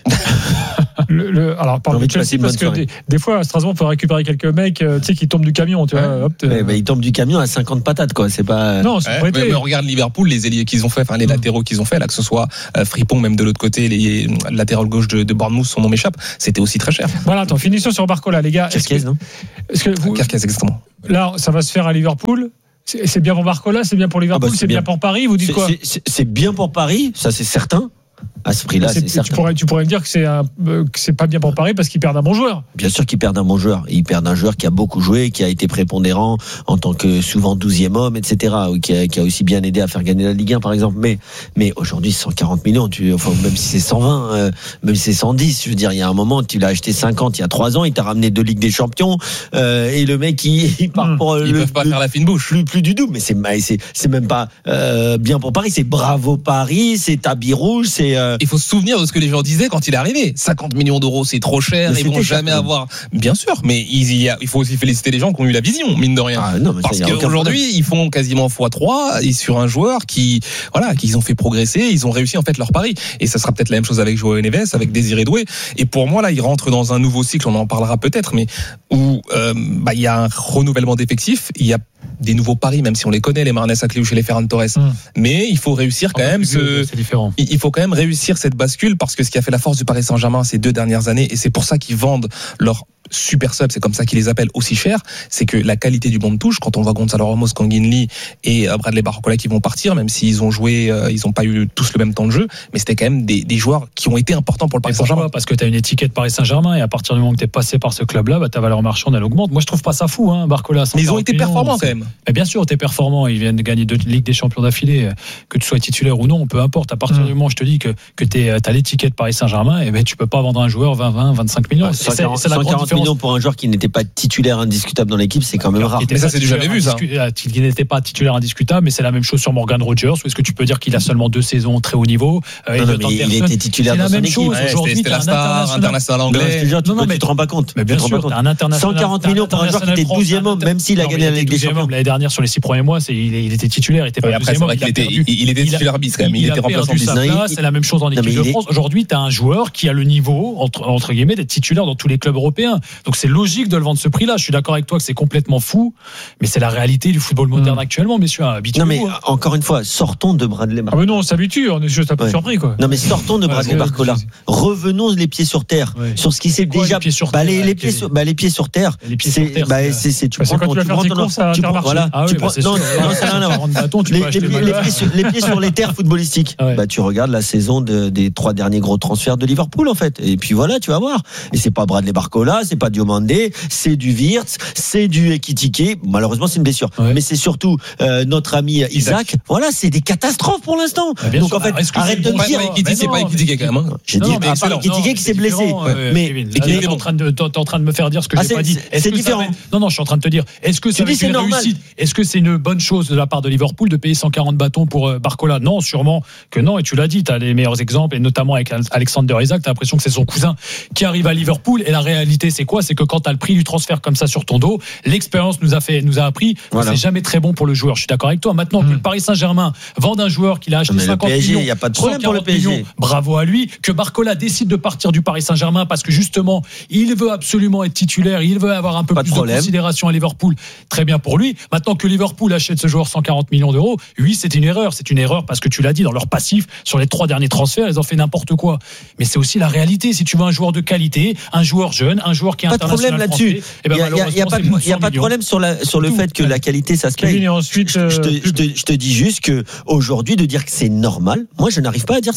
Alors parlons de Chelsea parce que des fois à Strasbourg il faut récupérer quelques mecs qui tombent du camion, tu vois. Ils tombent du camion à 50 patates, quoi. C'est pas. Non, c'est pas mais regarde Liverpool, les ailiers qu'ils ont fait, les latéraux qu'ils ont fait, là que ce soit Frimpong, même de l'autre côté, les latéral gauche de Bournemouth, son nom m'échappe, c'était aussi très cher. Voilà, attends, finissons sur Barcola, les gars. Kerkez, non? Kerkez, exactement. Là, ça va se faire à Liverpool. C'est bien pour Barcola, c'est bien pour Liverpool, c'est bien pour Paris. Vous dites quoi? C'est bien pour Paris, ça c'est certain. À ce prix-là, c'est certain. Tu pourrais me dire que c'est pas bien pour Paris parce qu'ils perdent un bon joueur. Bien sûr qu'ils perdent un bon joueur. Ils perdent un joueur qui a beaucoup joué, qui a été prépondérant en tant que souvent 12e homme, etc. Ou qui a aussi bien aidé à faire gagner la Ligue 1, par exemple. Mais aujourd'hui, 140 millions, même si c'est 120, même si c'est 110, je veux dire, il y a un moment, tu l'as acheté 50 il y a 3 ans, il t'a ramené 2 Ligues des Champions, et le mec, il part pour ils peuvent pas faire la fine bouche. Plus du tout, mais c'est même pas bien pour Paris, c'est bravo Paris, c'est tapis rouge, c'est il faut se souvenir de ce que les gens disaient quand il est arrivé. 50 millions d'euros, c'est trop cher. Ils vont jamais avoir. Bien sûr, mais il faut aussi féliciter les gens qui ont eu la vision, mine de rien. Parce qu'aujourd'hui, ils font quasiment x3 et sur un joueur qu'ils ont fait progresser. Ils ont réussi en fait leur pari. Et ça sera peut-être la même chose avec Joao Neves, avec Désiré Doué. Et pour moi, là, ils rentrent dans un nouveau cycle. On en parlera peut-être, mais où il y a un renouvellement d'effectifs. Il y a des nouveaux paris, même si on les connaît, les Marnès Akliouche et les Ferran Torres. Mais il faut réussir quand même c'est différent. Il faut quand même réussir cette bascule parce que ce qui a fait la force du Paris Saint-Germain ces 2 dernières années, et c'est pour ça qu'ils vendent leur super sub, c'est comme ça qu'ils les appellent, aussi cher, c'est que la qualité du banc de touche, quand on voit Gonzalo Ramos, Kangin Lee et Bradley Barcola qui vont partir, même s'ils ont joué, ils n'ont pas eu tous le même temps de jeu, mais c'était quand même des joueurs qui ont été importants pour le Paris Saint-Germain. Parce que tu as une étiquette Paris Saint-Germain et à partir du moment que tu es passé par ce club-là, ta valeur marchande elle augmente. Moi je trouve pas ça fou, Barcola. Mais ils ont été performants quand même. Mais bien sûr, tu es performant, ils viennent de gagner 2 Ligues des Champions d'affilée, que tu sois titulaire ou non, peu importe. À partir du moment où je te dis que tu as l'étiquette Paris Saint-Germain, et tu peux pas vendre un joueur 20, 25 millions. C'est la grande différence. Millions pour un joueur qui n'était pas titulaire indiscutable dans l'équipe, c'est quand même rare. Mais ça, c'est du jamais vu, ça. Il n'était pas titulaire indiscutable, mais c'est la même chose sur Morgan Rogers. Ou est-ce que tu peux dire qu'il a seulement 2 saisons très haut niveau? Il était titulaire dans son équipe. C'était la star international anglais. Tu te rends pas compte. Mais bien sûr, un international. 140 millions pour un joueur qui était 12e homme, même s'il a gagné la Ligue des Champions. L'année dernière, sur les 6 premiers mois, il était titulaire, il était pas 12e homme. Il était titulaire bis quand même. Il était remplaçant bis. C'est la même chose en équipe de France. Aujourd'hui, tu as un joueur qui a le niveau, entre guillemets, d'être titulaire dans tous les clubs européens. Donc c'est logique de le vendre ce prix-là. Je suis d'accord avec toi que c'est complètement fou, mais c'est la réalité du football moderne actuellement, messieurs. Non, mais encore une fois, sortons de Bradley Barcola. Ah, mais non, on s'habitue, on est juste un peu surpris, quoi. Non, mais sortons de Bradley Barcola. Revenons les pieds sur terre. Sur ce qui s'est déjà. Les pieds sur terre. Les pieds sur terre. C'est tu prends ton. Voilà. Les pieds sur les terres footballistiques. Tu regardes la saison des 3 derniers gros transferts de Liverpool, en fait. Et puis voilà, tu vas voir. Et c'est pas Bradley Barcola, c'est pas Diomandé, c'est du Wirtz, c'est du Ekitike. Malheureusement, c'est une blessure. Mais c'est surtout notre ami Isaac. Voilà, c'est des catastrophes pour l'instant. Donc en fait, arrête de me dire. C'est pas Ekitike quand même. J'ai dit à part Ekitike qui s'est blessé. Mais t'es en train de me faire dire ce que j'ai pas dit. C'est différent. Non, je suis en train de te dire. Est-ce que c'est une réussite? Est-ce que c'est une bonne chose de la part de Liverpool de payer 140 bâtons pour Barcola? Non, sûrement que non. Et tu l'as dit, tu as les meilleurs exemples, et notamment avec Alexander Isaac, tu as l'impression que c'est son cousin qui arrive à Liverpool. Et la réalité, c'est quoi? C'est que quand tu as le prix du transfert comme ça sur ton dos, l'expérience nous a appris que c'est jamais très bon pour le joueur. Je suis d'accord avec toi. Maintenant que le Paris Saint-Germain vende un joueur qu'il a acheté 50 millions, il y a pas de problème pour le PSG. Millions, bravo à lui. Que Barcola décide de partir du Paris Saint-Germain parce que justement, il veut absolument être titulaire, il veut avoir un peu plus de considération à Liverpool. Très bien pour lui. Maintenant que Liverpool achète ce joueur 140 millions d'euros, oui, c'est une erreur. C'est une erreur parce que tu l'as dit, dans leur passif, sur les 3 derniers transferts, ils ont fait n'importe quoi. Mais c'est aussi la réalité. Si tu veux un joueur de qualité, un joueur jeune, un joueur qui est international français, il n'y a pas de problème sur le fait que la qualité, ça se paye. Je te dis juste que aujourd'hui, de dire que c'est normal, moi, je n'arrive pas à dire ça.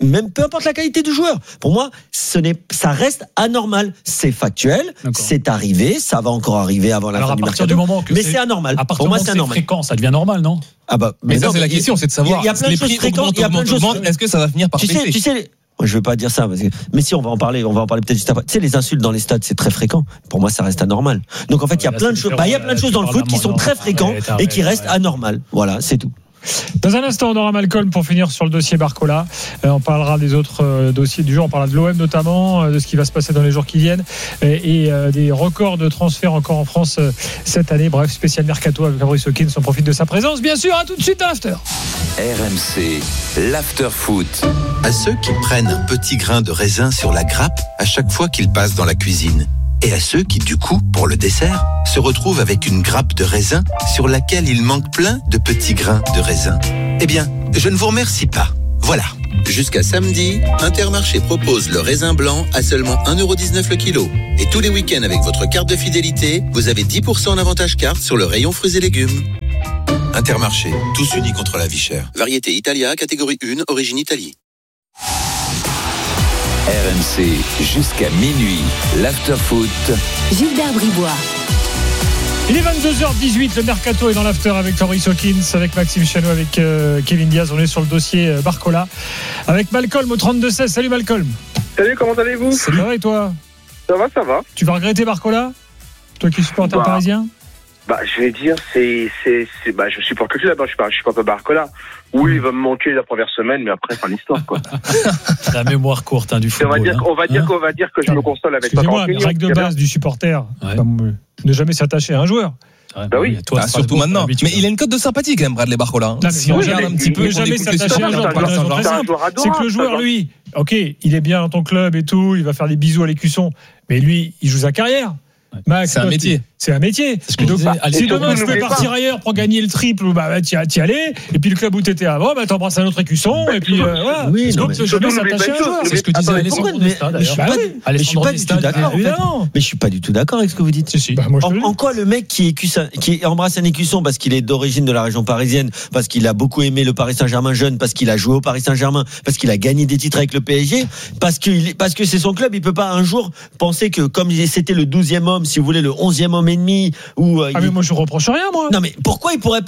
même peu importe la qualité du joueur. Pour moi, ça reste anormal. C'est factuel, c'est arrivé, ça va encore arriver avant la fin du mercato. Mais c'est anormal. Pour moi, c'est anormal. Fréquent, ça devient normal, non? Mais ça, c'est la question, c'est de savoir si les prix augmentent, est-ce que ça va finir par baisser? Tu sais, je veux pas dire ça, mais si on va en parler peut-être juste après. Tu sais, les insultes dans les stades, c'est très fréquent. Pour moi, ça reste anormal. Donc en fait, il y a plein de choses. Il y a plein de choses dans le foot qui sont très fréquents et qui restent anormales. Voilà, c'est tout. Dans un instant, on aura Malcolm pour finir sur le dossier Barcola. On parlera des autres dossiers du jour. On parlera de l'OM notamment, de ce qui va se passer dans les jours qui viennent et des records de transferts encore en France cette année. Bref, spécial mercato avec Fabrice Hawkins. On profite de sa présence. Bien sûr, à tout de suite à l'after. RMC, l'after foot. À ceux qui prennent un petit grain de raisin sur la grappe à chaque fois qu'ils passent dans la cuisine. Et à ceux qui, du coup, pour le dessert, se retrouvent avec une grappe de raisin sur laquelle il manque plein de petits grains de raisin. Eh bien, je ne vous remercie pas. Voilà. Jusqu'à samedi, Intermarché propose le raisin blanc à seulement 1,19€ le kilo. Et tous les week-ends avec votre carte de fidélité, vous avez 10% en avantage carte sur le rayon fruits et légumes. Intermarché, tous unis contre la vie chère. Variété Italia, catégorie 1, origine Italie. RMC, jusqu'à minuit, l'after-foot. Gilbert Bribois. Il est 22h18, le mercato est dans l'after avec Fabrice Hawkins, avec Maxime Chano, avec Kevin Diaz. On est sur le dossier Barcola avec Malcolm au 32-16. Salut Malcolm. Salut, comment allez-vous? Ça va et toi? Ça va. Tu vas regretter Barcola? Toi qui supportes un Parisien? Je vais dire, je supporte que tu là-bas, je supporte Barcola. Oui, il va me manquer la première semaine, mais après, c'est une histoire, quoi. La mémoire courte, du football. On va dire que je me console avec toi. Excusez-moi, la règle de base du supporter, ne jamais s'attacher à un joueur. Bah oui. Toi, surtout maintenant. Mais il a une cote de sympathie quand même, Bradley Barcola. Si on regarde un petit peu, jamais s'attacher à un joueur. C'est que le joueur, lui, ok, il est bien dans ton club et tout, il va faire des bisous à l'écusson, mais lui, il joue sa carrière. Max, c'est un métier. C'est un métier. Donc, si demain tu peux partir ailleurs pour gagner le triple, t'y allais. Et puis le club où t'étais avant, t'embrasses un autre écusson. Et puis voilà. Oui, donc jamais s'attacher à un joueur. C'est ce que disait Alessandro Nesta. Mais je suis pas du tout d'accord. Mais je suis pas du tout d'accord avec ce que vous dites. En quoi le mec qui embrasse un écusson parce qu'il est d'origine de la région parisienne, parce qu'il a beaucoup aimé le Paris Saint-Germain jeune, parce qu'il a joué au Paris Saint-Germain, parce qu'il a gagné des titres avec le PSG, parce que c'est son club, il peut pas un jour penser que comme c'était le 12e homme, si vous voulez, le 11e homme et demi, mais moi je reproche rien, moi. Non, mais pourquoi il pourrait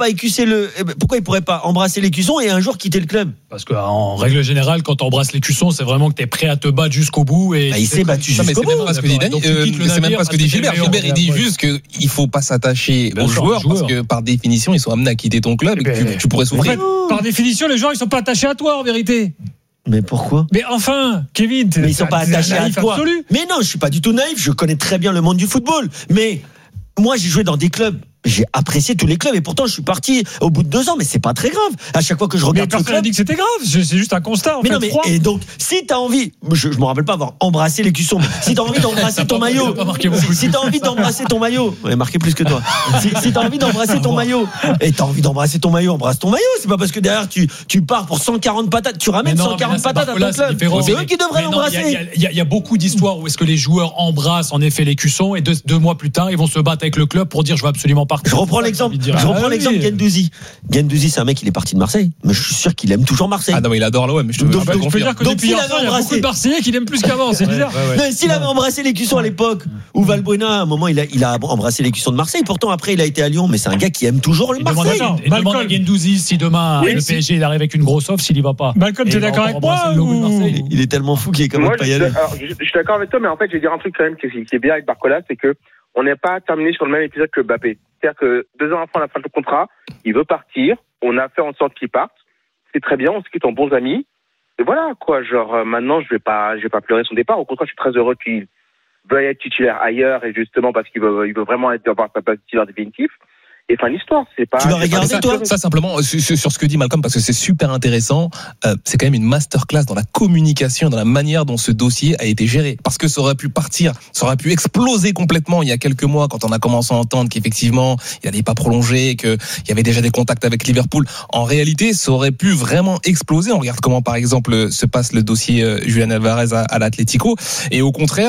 pas embrasser l'écusson et un jour quitter le club? Parce qu'en règle générale, quand tu embrasses l'écusson, c'est vraiment que tu es prêt à te battre jusqu'au bout. Et il s'est battu jusqu'au bout. C'est même pas ce que dit Dani. C'est même pas ce que dit Gilbert. Gilbert, il dit juste qu'il faut pas s'attacher aux joueurs parce que par définition, ils sont amenés à quitter ton club et que tu pourrais souffrir. Par définition, les joueurs, ils sont pas attachés à toi, en vérité. Mais pourquoi? Mais enfin, Kevin, mais ils sont pas attachés à toi. Absolu. Mais non, je suis pas du tout naïf. Je connais très bien le monde du football. Mais moi, j'ai joué dans des clubs. J'ai apprécié tous les clubs et pourtant je suis parti au bout de 2 ans, mais c'est pas très grave. À chaque fois que je regarde mais personne n'a dit que c'était grave, c'est juste un constat. Et donc si t'as envie, je me rappelle pas avoir embrassé l'écusson. Si t'as envie d'embrasser ton maillot, si t'as envie d'embrasser ton maillot, on a marqué plus que toi. Si t'as envie d'embrasser ton maillot, et t'as envie d'embrasser ton maillot, embrasse ton maillot. C'est pas parce que derrière tu pars pour 140 patates, tu ramènes 140 patates à ton club. C'est eux qui devraient l'embrasser. Il y a beaucoup d'histoires où est-ce que les joueurs embrassent en effet l'écusson et 2 mois plus tard ils vont se battre avec le club pour dire je veux absolument partir. Je reprends l'exemple. Gendouzi. Gendouzi, c'est un mec, il est parti de Marseille, mais je suis sûr qu'il aime toujours Marseille. Ah non, mais il adore l'OM. Je peux dire que depuis il y a beaucoup de Marseillais qui l'aiment plus qu'avant, c'est bizarre. S'il avait embrassé l'écusson à l'époque, ou Valbuena, à un moment, il a embrassé l'écusson de Marseille. Pourtant, après, il a été à Lyon, mais c'est un gars qui aime toujours le Marseille. Demande à Gendouzi si demain le PSG il arrive avec une grosse offre, s'il y va pas. Malcolm, t'es d'accord avec moi? Il est tellement fou qu'il est quand même pas y aller. Je suis d'accord avec toi, mais en fait, je vais dire un truc quand même qui est bien avec Barcola, c'est que on n'est pas terminé sur le même épisode que Mbappé. C'est-à-dire que 2 ans après la fin de contrat, il veut partir. On a fait en sorte qu'il parte. C'est très bien, on se quitte en bons amis. Et voilà, quoi. Maintenant, je vais pas pleurer son départ. Au contraire, je suis très heureux qu'il veuille être titulaire ailleurs et justement parce qu'il veut vraiment avoir sa place de titulaire définitif. Et fin l'histoire, c'est pas. Tu l'as regardé, toi? Ça simplement sur ce que dit Malcolm, parce que c'est super intéressant. C'est quand même une masterclass dans la communication, dans la manière dont ce dossier a été géré. Parce que ça aurait pu partir, ça aurait pu exploser complètement il y a quelques mois quand on a commencé à entendre qu'effectivement il n'allait pas prolonger, qu'il y avait déjà des contacts avec Liverpool. En réalité, ça aurait pu vraiment exploser. On regarde comment, par exemple, se passe le dossier Julián Álvarez à l'Atlético, et au contraire.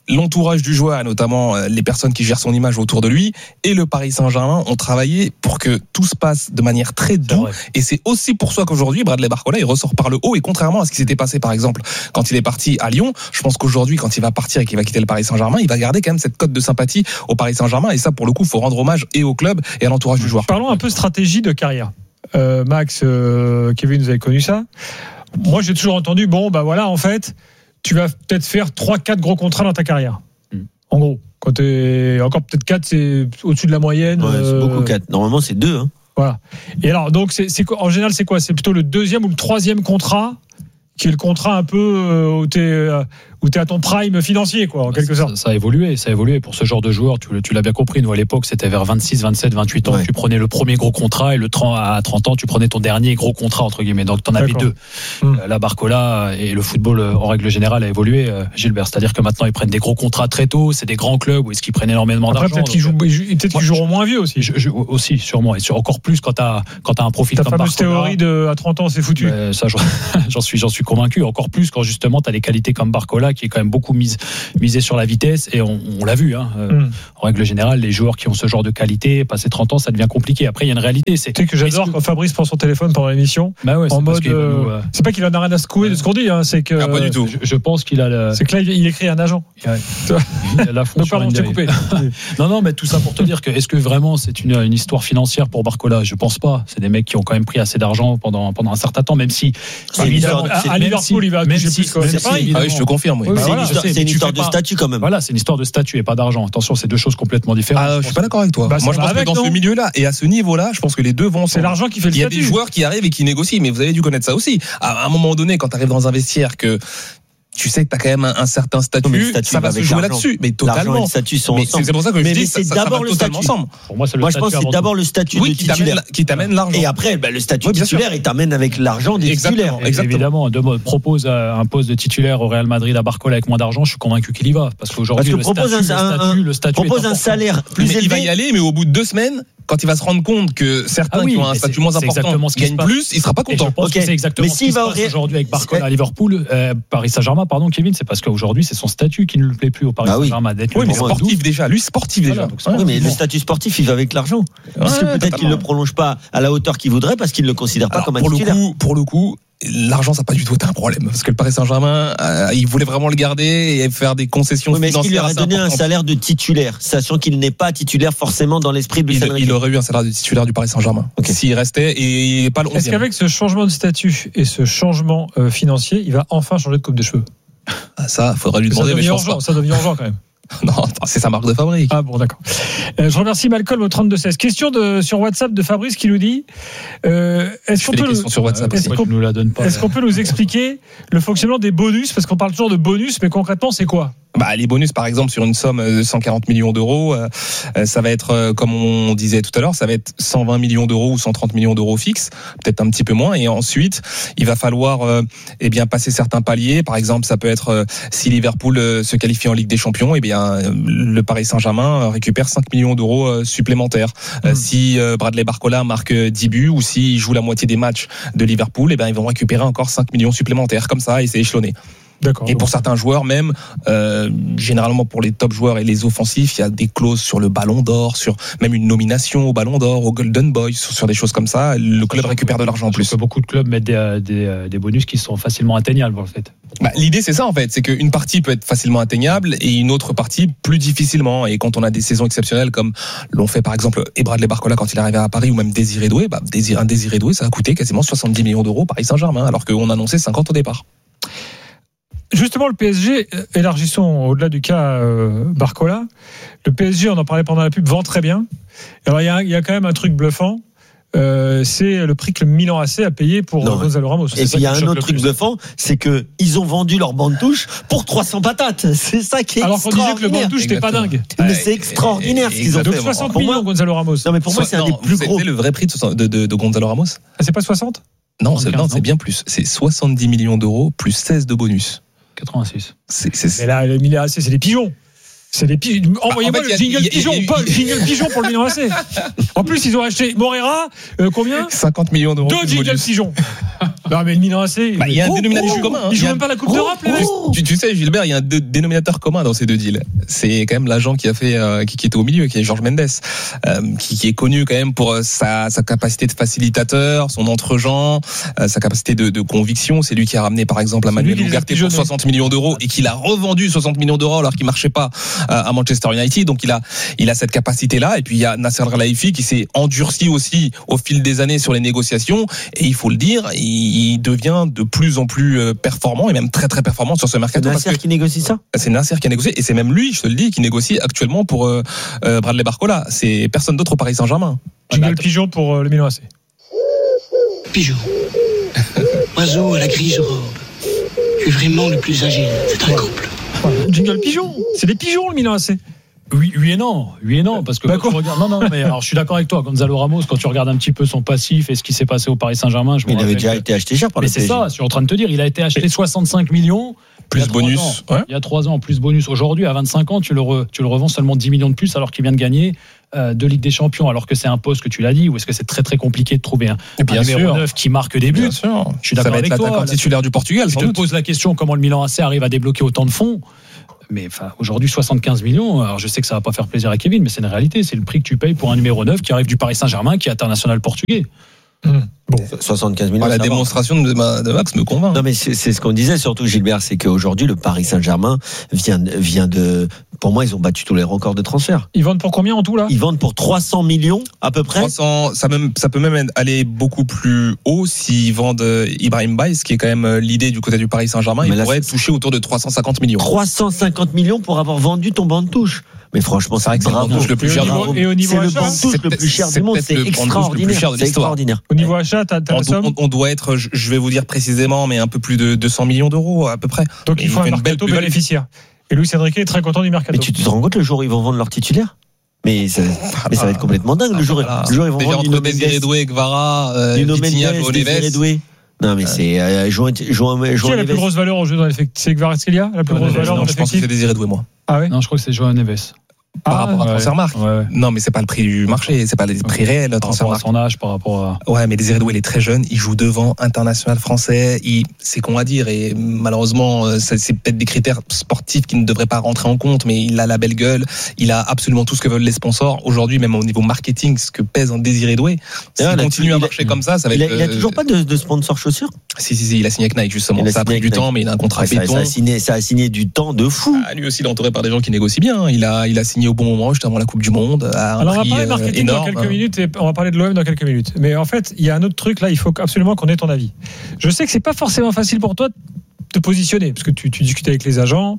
l'entourage du joueur, et notamment les personnes qui gèrent son image autour de lui, et le Paris Saint-Germain ont travaillé pour que tout se passe de manière très douce. Et c'est aussi pour ça qu'aujourd'hui, Bradley Barcola, il ressort par le haut. Et contrairement à ce qui s'était passé, par exemple, quand il est parti à Lyon, je pense qu'aujourd'hui, quand il va partir et qu'il va quitter le Paris Saint-Germain, il va garder quand même cette cote de sympathie au Paris Saint-Germain. Et ça, pour le coup, il faut rendre hommage et au club et à l'entourage du joueur. Parlons un peu stratégie de carrière. Max, Kevin, vous avez connu ça. Moi, j'ai toujours entendu, en fait, tu vas peut-être faire 3-4 gros contrats dans ta carrière. En gros, quand t'es encore peut-être 4, c'est au-dessus de la moyenne. Ouais, c'est beaucoup 4. Normalement, c'est 2. Hein. Voilà. Et alors, donc, en général, c'est quoi ? C'est plutôt le deuxième ou le troisième contrat qui est le contrat un peu où t'es à ton prime financier, quoi, en quelque sorte. Ça a évolué pour ce genre de joueur. Tu l'as bien compris. Nous, à l'époque, c'était vers 26, 27, 28 ans. Ouais. Tu prenais le premier gros contrat et à 30 ans, tu prenais ton dernier gros contrat, entre guillemets. Donc, t'en avais 2. La Barcola et le football, en règle générale, a évolué, Gilbert. C'est-à-dire que maintenant, ils prennent des gros contrats très tôt. C'est des grands clubs où est-ce qu'ils prennent énormément d'argent. Peut-être qu'ils joueront moins vieux aussi. Aussi, sûrement. Et encore plus quand t'as un profil comme Barcola. Ta fameuse théorie à 30 ans, c'est foutu. Ça, j'en suis convaincu. Encore plus quand justement t'as des qualités comme Barcola qui est quand même beaucoup misé sur la vitesse, et on l'a vu en règle générale, les joueurs qui ont ce genre de qualité passé 30 ans, ça devient compliqué. Après, il y a une réalité, c'est que j'adore quand Fabrice prend son téléphone pendant l'émission en mode c'est pas qu'il en a rien à secouer de ce qu'on dit, c'est que pas du tout. Je pense qu'il a c'est que là il écrit un agent. Il a la fonction. Non, mais tout ça pour te dire que est-ce que vraiment c'est une histoire financière pour Barcola? Je pense pas. C'est des mecs qui ont quand même pris assez d'argent pendant un certain temps, même si évidemment à Liverpool il va toucher plus. Je te confirme. C'est une histoire de statut quand même. Voilà, c'est une histoire de statut et pas d'argent. Attention, c'est deux choses complètement différentes. Je suis pas d'accord avec toi. Moi, je pense que dans ce milieu-là et à ce niveau-là, je pense que les deux vont. C'est l'argent qui fait le statut. Il y a des joueurs qui arrivent et qui négocient, mais vous avez dû connaître ça aussi. À un moment donné, quand tu arrives dans un vestiaire que tu sais que t'as quand même un certain statut, ça va se jouer là-dessus, mais totalement. L'argent et le statut sont ensemble. C'est pour ça que je dis c'est d'abord le statut ensemble. Pour moi, je pense que c'est d'abord le statut de titulaire qui t'amène l'argent. Et après, le statut titulaire, il t'amène avec l'argent des titulaires. Évidemment, propose un poste de titulaire au Real Madrid à Barcola avec moins d'argent, je suis convaincu qu'il y va, parce qu'aujourd'hui le statut propose un salaire plus élevé. Il va y aller, mais au bout de 2 semaines, quand il va se rendre compte que certains qui ont un statut moins important gagnent plus, il sera pas content. Je pense que c'est exactement ce qui se passe aujourd'hui avec Barcola à Liverpool, Paris Saint-Germain, pardon, Kevin, c'est parce qu'aujourd'hui c'est son statut qui ne lui plaît plus au Paris Saint-Germain d'être mais sportif déjà. Lui sportif déjà. Oui, mais le statut sportif, il va avec l'argent. Parce que peut-être qu'il ne le prolonge pas à la hauteur qu'il voudrait parce qu'il ne le considère pas comme un titulaire. Pour le coup, l'argent, ça n'a pas du tout été un problème. Parce que le Paris Saint-Germain, il voulait vraiment le garder et faire des concessions financières. Mais est-ce qu'il lui aurait donné un salaire de titulaire, sachant qu'il n'est pas titulaire forcément dans l'esprit de Luis Enrique? Il aurait eu un salaire de titulaire du Paris Saint-Germain. S'il restait et pas le 11e. Est-ce qu'avec ce changement de statut et ce changement financier, il va enfin changer de coupe de cheveux? Ça, il faudrait lui demander, mais je pense pas. Ça devient urgent quand même. Non, c'est sa marque de fabrique. Ah bon, d'accord. Je remercie Malcolm au 32-16. Question sur WhatsApp de Fabrice qui nous dit est-ce qu'on peut nous expliquer le fonctionnement des bonus, parce qu'on parle toujours de bonus, mais concrètement c'est quoi? Les bonus, par exemple, sur une somme de 140 millions d'euros, ça va être, comme on disait tout à l'heure, ça va être 120 millions d'euros ou 130 millions d'euros fixes, peut-être un petit peu moins. Et ensuite, il va falloir passer certains paliers. Par exemple, ça peut être si Liverpool se qualifie en Ligue des Champions, le Paris Saint-Germain récupère 5 millions d'euros supplémentaires. Si Bradley Barcola marque 10 buts ou s'il joue la moitié des matchs de Liverpool, ils vont récupérer encore 5 millions supplémentaires. Comme ça, et c'est échelonné. D'accord. Et pour certains joueurs même, généralement pour les top joueurs et les offensifs, il y a des clauses sur le Ballon d'Or, sur même une nomination au Ballon d'Or, au Golden Boy, sur des choses comme ça. Le club récupère de l'argent en plus. Beaucoup de clubs mettent des bonus qui sont facilement atteignables en fait. L'idée c'est ça en fait, c'est qu'une partie peut être facilement atteignable et une autre partie plus difficilement. Et quand on a des saisons exceptionnelles comme l'ont fait par exemple Bradley Barcola quand il est arrivé à Paris, ou même Désiré Doué, un Désiré Doué ça a coûté quasiment 70 millions d'euros Paris Saint-Germain alors qu'on annonçait 50 au départ. Justement, le PSG, élargissons au-delà du cas Barcola. Le PSG, on en parlait pendant la pub, vend très bien. Alors, il y a quand même un truc bluffant. C'est le prix que le Milan AC a payé pour Gonzalo Ramos. Et puis il y a un autre truc bluffant, c'est que ils ont vendu leur bande touche pour 300 patates. C'est ça qui est alors qu'on disait que le bande touche n'était pas dingue. Mais c'est extraordinaire ce qu'ils ont fait. Donc 60 millions Gonzalo Ramos. Non mais pour moi c'est un des plus gros. C'est le vrai prix de Gonzalo Ramos. C'est pas 60 ? Non, c'est bien plus. C'est 70 millions d'euros plus 16 de bonus. 86. Mais là, le Milan AC, c'est des pigeons. C'est des pigeons. Envoyez-moi le jingle pigeon, Paul. Jingle pigeon pour le Milan AC. En plus, ils ont acheté Morera, combien ? 50 millions d'euros. 2 jingles pigeons. Non, mais le Milan AC. Il y a un dénominateur commun. Ils jouent même pas la Coupe d'Europe, les mecs. Tu sais, Gilbert, il y a un dénominateur commun dans ces deux deals. C'est quand même l'agent qui a fait, qui était au milieu, qui est Jorge Mendes, qui est connu quand même pour sa capacité de facilitateur, son entre-gens, sa capacité de conviction. C'est lui qui a ramené, par exemple, Manuel Ugarte pour 60 millions d'euros et qui l'a revendu 60 millions d'euros alors qu'il marchait pas à Manchester United. Donc il a cette capacité-là. Et puis il y a Nasser Al-Khelaifi qui s'est endurci aussi au fil des années sur les négociations. Et il faut le dire, il devient de plus en plus performant et même très très performant sur ce mercato. C'est Nasser qui négocie ça ? C'est Nasser qui a négocié et c'est même lui, je te le dis, qui négocie actuellement pour Bradley Barcola. C'est personne d'autre au Paris Saint-Germain. Jingle pigeon pour le Milan AC. Pigeon. Oiseau à la grise robe. Tu es vraiment le plus agile. C'est un couple. Jingle pigeon. C'est des pigeons, le Milan AC. Oui et non, parce que quand tu regardes, non, mais alors je suis d'accord avec toi, Gonzalo Ramos, quand tu regardes un petit peu son passif et ce qui s'est passé au Paris Saint-Germain, il avait déjà été acheté cher par le PSG. Mais c'est ça, je suis en train de te dire, il a été acheté 65 millions. Plus bonus. Il y a 3 ans, plus bonus. Aujourd'hui, à 25 ans, tu le revends seulement 10 millions de plus alors qu'il vient de gagner 2 Ligues des Champions, alors que c'est un poste que tu l'as dit, ou est-ce que c'est très très compliqué de trouver un numéro 9 qui marque des buts. Je suis d'accord avec toi. Ça va être l'attaquant titulaire du Portugal. Je te pose la question, comment le Milan AC arrive à débloquer autant de fonds? Mais aujourd'hui 75 millions, alors je sais que ça va pas faire plaisir à Kevin, mais c'est une réalité, c'est le prix que tu payes pour un numéro 9 qui arrive du Paris Saint-Germain, qui est international portugais. Bon. 75 millions. La démonstration de Max me convainc. Non, mais c'est ce qu'on disait surtout, Gilbert, c'est qu'aujourd'hui, le Paris Saint-Germain vient de. Pour moi, ils ont battu tous les records de transfert. Ils vendent pour combien en tout là ? Ils vendent pour 300 millions à peu près. 300, ça peut même aller beaucoup plus haut s'ils vendent Ibrahim Baïs, qui est quand même l'idée du côté du Paris Saint-Germain. Il pourrait toucher autour de 350 millions. 350 millions pour avoir vendu ton banc de touche. Mais franchement, c'est vrai que c'est le banc de touche le plus cher du monde. Et au niveau achat, c'est le banc de touche le plus cher du monde. C'est extraordinaire. Au niveau achat, t'as la somme ? On doit être, je vais vous dire précisément, mais un peu plus de 200 millions d'euros à peu près. Donc il faut un mercato bénéficiaire. Et Luis Enrique est très content du mercato. Mais tu te rends compte le jour où ils vont vendre leur titulaire ? Mais ça va être complètement dingue. Le jour ils vont vendre entre Désiré Doué, Gvara, Vitinha, Neves. Non, mais c'est João Qui a la plus grosse valeur au jeu dans l'effectif ? C'est Kvaratskhelia, la plus grosse valeur dans l'effectif ? Je pense que c'est Désiré Doué, moi. Ah ouais ? Non, je crois que c'est João Neves. Par rapport à Transfermarkt. Non, mais c'est pas le prix du marché, c'est pas le prix réel. Par rapport à son âge, par rapport à. Ouais, mais Désiré Doué, il est très jeune, il joue devant, international français, c'est con à dire, et malheureusement, c'est peut-être des critères sportifs qui ne devraient pas rentrer en compte, mais il a la belle gueule, il a absolument tout ce que veulent les sponsors. Aujourd'hui, même au niveau marketing, ce que pèse un Désiré Doué, s'il continue à marcher comme ça va être. Il a toujours pas de sponsor chaussures ? Si, il a signé avec Nike, justement. Ça a pris du temps, mais il a un contrat béton. Ça a signé du temps de fou. Lui aussi, il est entouré par des gens qui négocient bien. Il a signé au bon moment, juste avant la Coupe du Monde. Alors, on va parler de marketing dans quelques minutes et on va parler de l'OM dans quelques minutes. Mais en fait, il y a un autre truc là, il faut absolument qu'on ait ton avis. Je sais que c'est pas forcément facile pour toi de te positionner, parce que tu discutes avec les agents,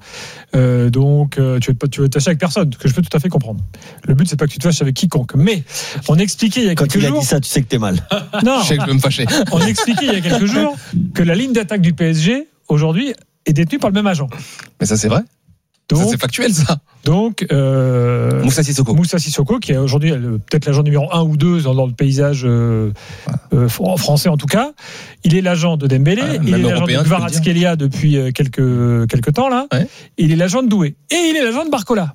donc tu veux te fâcher avec personne, ce que je peux tout à fait comprendre. Le but, c'est pas que tu te fâches avec quiconque. Mais on expliquait il y a quelques jours. Quand il a dit ça, tu sais que t'es mal. Non. Je sais que je vais me fâcher. On expliquait il y a quelques jours que la ligne d'attaque du PSG, aujourd'hui, est détenue par le même agent. Mais ça, c'est vrai. Donc, ça, c'est factuel, ça. Donc, Moussa Sissoko, qui est aujourd'hui peut-être l'agent numéro 1 ou 2 dans le paysage français en tout cas. Il est l'agent de Dembélé, il est l'agent de Kvaratskhelia depuis quelques temps là. Ouais. Il est l'agent de Doué et il est l'agent de Barcola.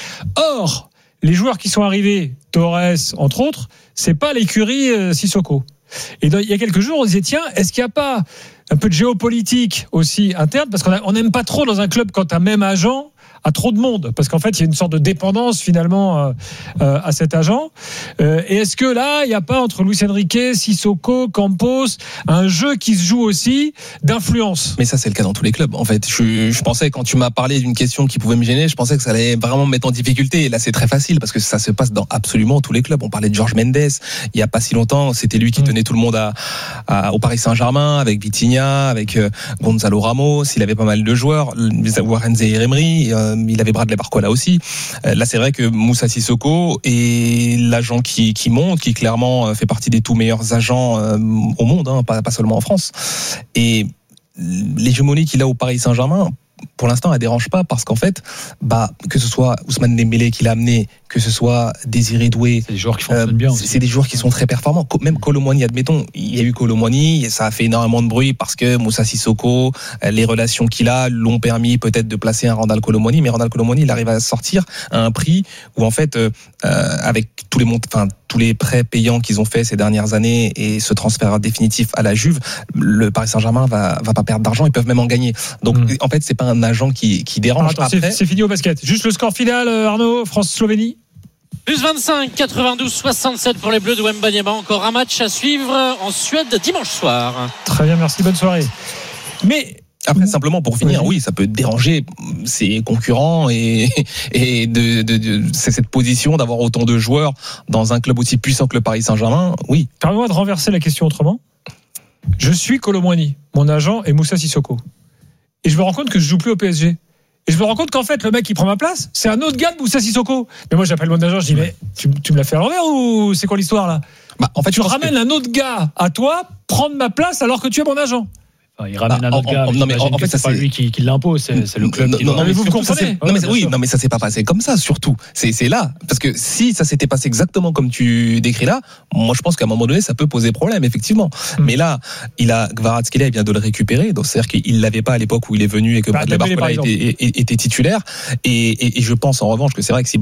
Or, les joueurs qui sont arrivés, Torres entre autres, c'est pas l'écurie Sissoko. Et il y a quelques jours, on disait tiens, est-ce qu'il n'y a pas un peu de géopolitique aussi interne, parce qu'on n'aime pas trop dans un club quand un même agent a trop de monde, parce qu'en fait il y a une sorte de dépendance finalement à cet agent. Et est-ce que là il n'y a pas entre Luis Enrique, Sissoko, Campos un jeu qui se joue aussi d'influence? Mais ça c'est le cas dans tous les clubs en fait. Je pensais, quand tu m'as parlé d'une question qui pouvait me gêner, je pensais que ça allait vraiment me mettre en difficulté, et là c'est très facile parce que ça se passe dans absolument tous les clubs. On parlait de Jorge Mendes il n'y a pas si longtemps, c'était lui qui tenait tout le monde au Paris Saint-Germain, avec Vitinha, avec Gonzalo Ramos, il avait pas mal de joueurs, Warren Zaïre-Emery, il avait Bradley Barcola aussi. Là, c'est vrai que Moussa Sissoko est l'agent qui monte, qui clairement fait partie des tout meilleurs agents au monde, hein, pas seulement en France. Et l'hégémonie qu'il a au Paris Saint-Germain, pour l'instant, elle dérange pas, parce qu'en fait, que ce soit Ousmane Dembélé qui l'a amené, que ce soit Désiré Doué, c'est des joueurs qui fonctionnent bien. C'est des joueurs qui sont très performants. Même Kolo Muani, admettons, il y a eu Kolo Muani, et ça a fait énormément de bruit parce que Moussa Sissoko, les relations qu'il a l'ont permis peut-être de placer un Randal Kolo Muani, mais Randal Kolo Muani, il arrive à sortir à un prix où en fait, avec tous les tous les prêts payants qu'ils ont fait ces dernières années et ce transfert définitif à la Juve, le Paris Saint-Germain va pas perdre d'argent, ils peuvent même en gagner. Donc en fait, c'est pas un agent qui dérange. Attends, après, c'est fini au basket. Juste le score final, Arnaud, France-Slovénie. Plus 25, 92-67 pour les Bleus de Wembanyama. Encore un match à suivre en Suède dimanche soir. Très bien, merci, bonne soirée. Mais après, simplement pour finir, oui, ça peut déranger ses concurrents et c'est cette position d'avoir autant de joueurs dans un club aussi puissant que le Paris Saint-Germain. Oui. Permets-moi de renverser la question autrement. Je suis Kolo Muani, mon agent est Moussa Sissoko, et je me rends compte que je joue plus au PSG. Et je me rends compte qu'en fait, le mec qui prend ma place, c'est un autre gars de Moussa Sissoko. Mais moi, j'appelle mon agent, je dis, mais tu me l'as fait à l'envers ou c'est quoi l'histoire là? En fait, tu ramènes un autre gars à toi prendre ma place alors que tu es mon agent. Il ramène un autre gars. Non, mais en fait, c'est pas lui qui l'impose, c'est le club. Non, mais vous comprenez. Non, mais ça s'est pas passé comme ça, surtout. C'est là. Parce que si ça s'était passé exactement comme tu décris là, moi, je pense qu'à un moment donné, ça peut poser problème, effectivement. Mais là, Kvaratskhelia, il vient de le récupérer. Donc, c'est-à-dire qu'il l'avait pas à l'époque où il est venu et que Bradley Barcola était titulaire. Et je pense, en revanche, que c'est vrai que si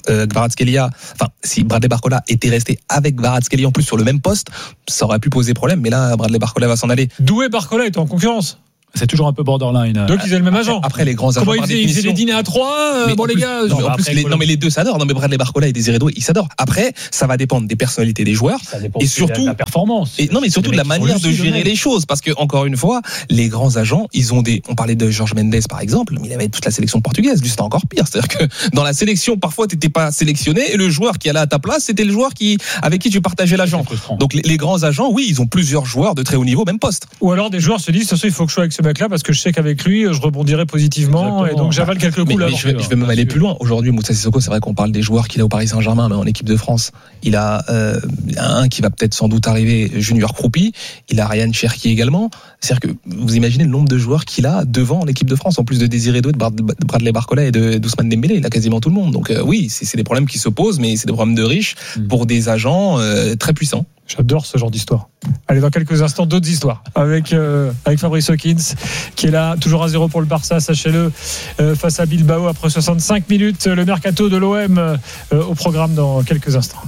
Bradley Barcola était resté avec Kvaratskhelia en plus sur le même poste, ça aurait pu poser problème. Mais là, Bradley Barcola va s'en aller. Doué Barcola est en concurrence. C'est toujours un peu borderline. Donc ils ont le même agent. Après les grands agents. Comment ils faisaient des dîners à 3 bon les gars. Non mais les deux s'adorent. Non mais Bradley Barcola et Désiré Doué, ils s'adorent. Après, ça va dépendre des personnalités des joueurs et surtout de la performance. Et non mais surtout de la manière de gérer les choses, parce que encore une fois, les grands agents, ils ont on parlait de Jorge Mendes par exemple, mais il avait toute la sélection portugaise. Lui c'était encore pire. C'est-à-dire que dans la sélection, parfois t'étais pas sélectionné et le joueur qui allait à ta place, c'était le joueur avec qui tu partageais l'agent. Donc les grands agents, oui, ils ont plusieurs joueurs de très haut niveau, même poste. Ou alors des joueurs se disent, il faut que je sois avec ce mec-là parce que je sais qu'avec lui, je rebondirai positivement. Exactement. Et donc j'avale quelques coups là. Je vais même aller plus loin. Aujourd'hui, Moussa Sissoko, c'est vrai qu'on parle des joueurs qu'il a au Paris Saint-Germain, mais en équipe de France, il a un qui va peut-être sans doute arriver, Junior Kroupi. Il a Ryan Cherki également. C'est-à-dire que vous imaginez le nombre de joueurs qu'il a devant l'équipe de France, en plus de Désiré Doué, de Bradley Barcola et d'Ousmane Dembélé. Il a quasiment tout le monde. Donc oui, c'est des problèmes qui se posent, mais c'est des problèmes de riches pour des agents très puissants. J'adore ce genre d'histoire. Allez, dans quelques instants, d'autres histoires avec Fabrice Hawkins qui est là, toujours à 0 pour le Barça, sachez-le, face à Bilbao après 65 minutes. Le mercato de l'OM au programme dans quelques instants.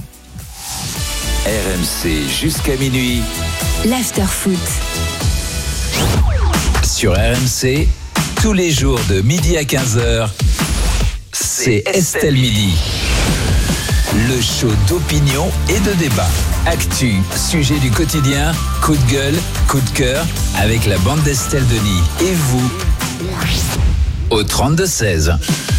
RMC jusqu'à minuit. L'after-foot. Sur RMC, tous les jours de midi à 15h, c'est Estelle Midi. Le show d'opinion et de débat. Actu, sujet du quotidien, coup de gueule, coup de cœur, avec la bande d'Estelle Denis. Et vous, au 32-16.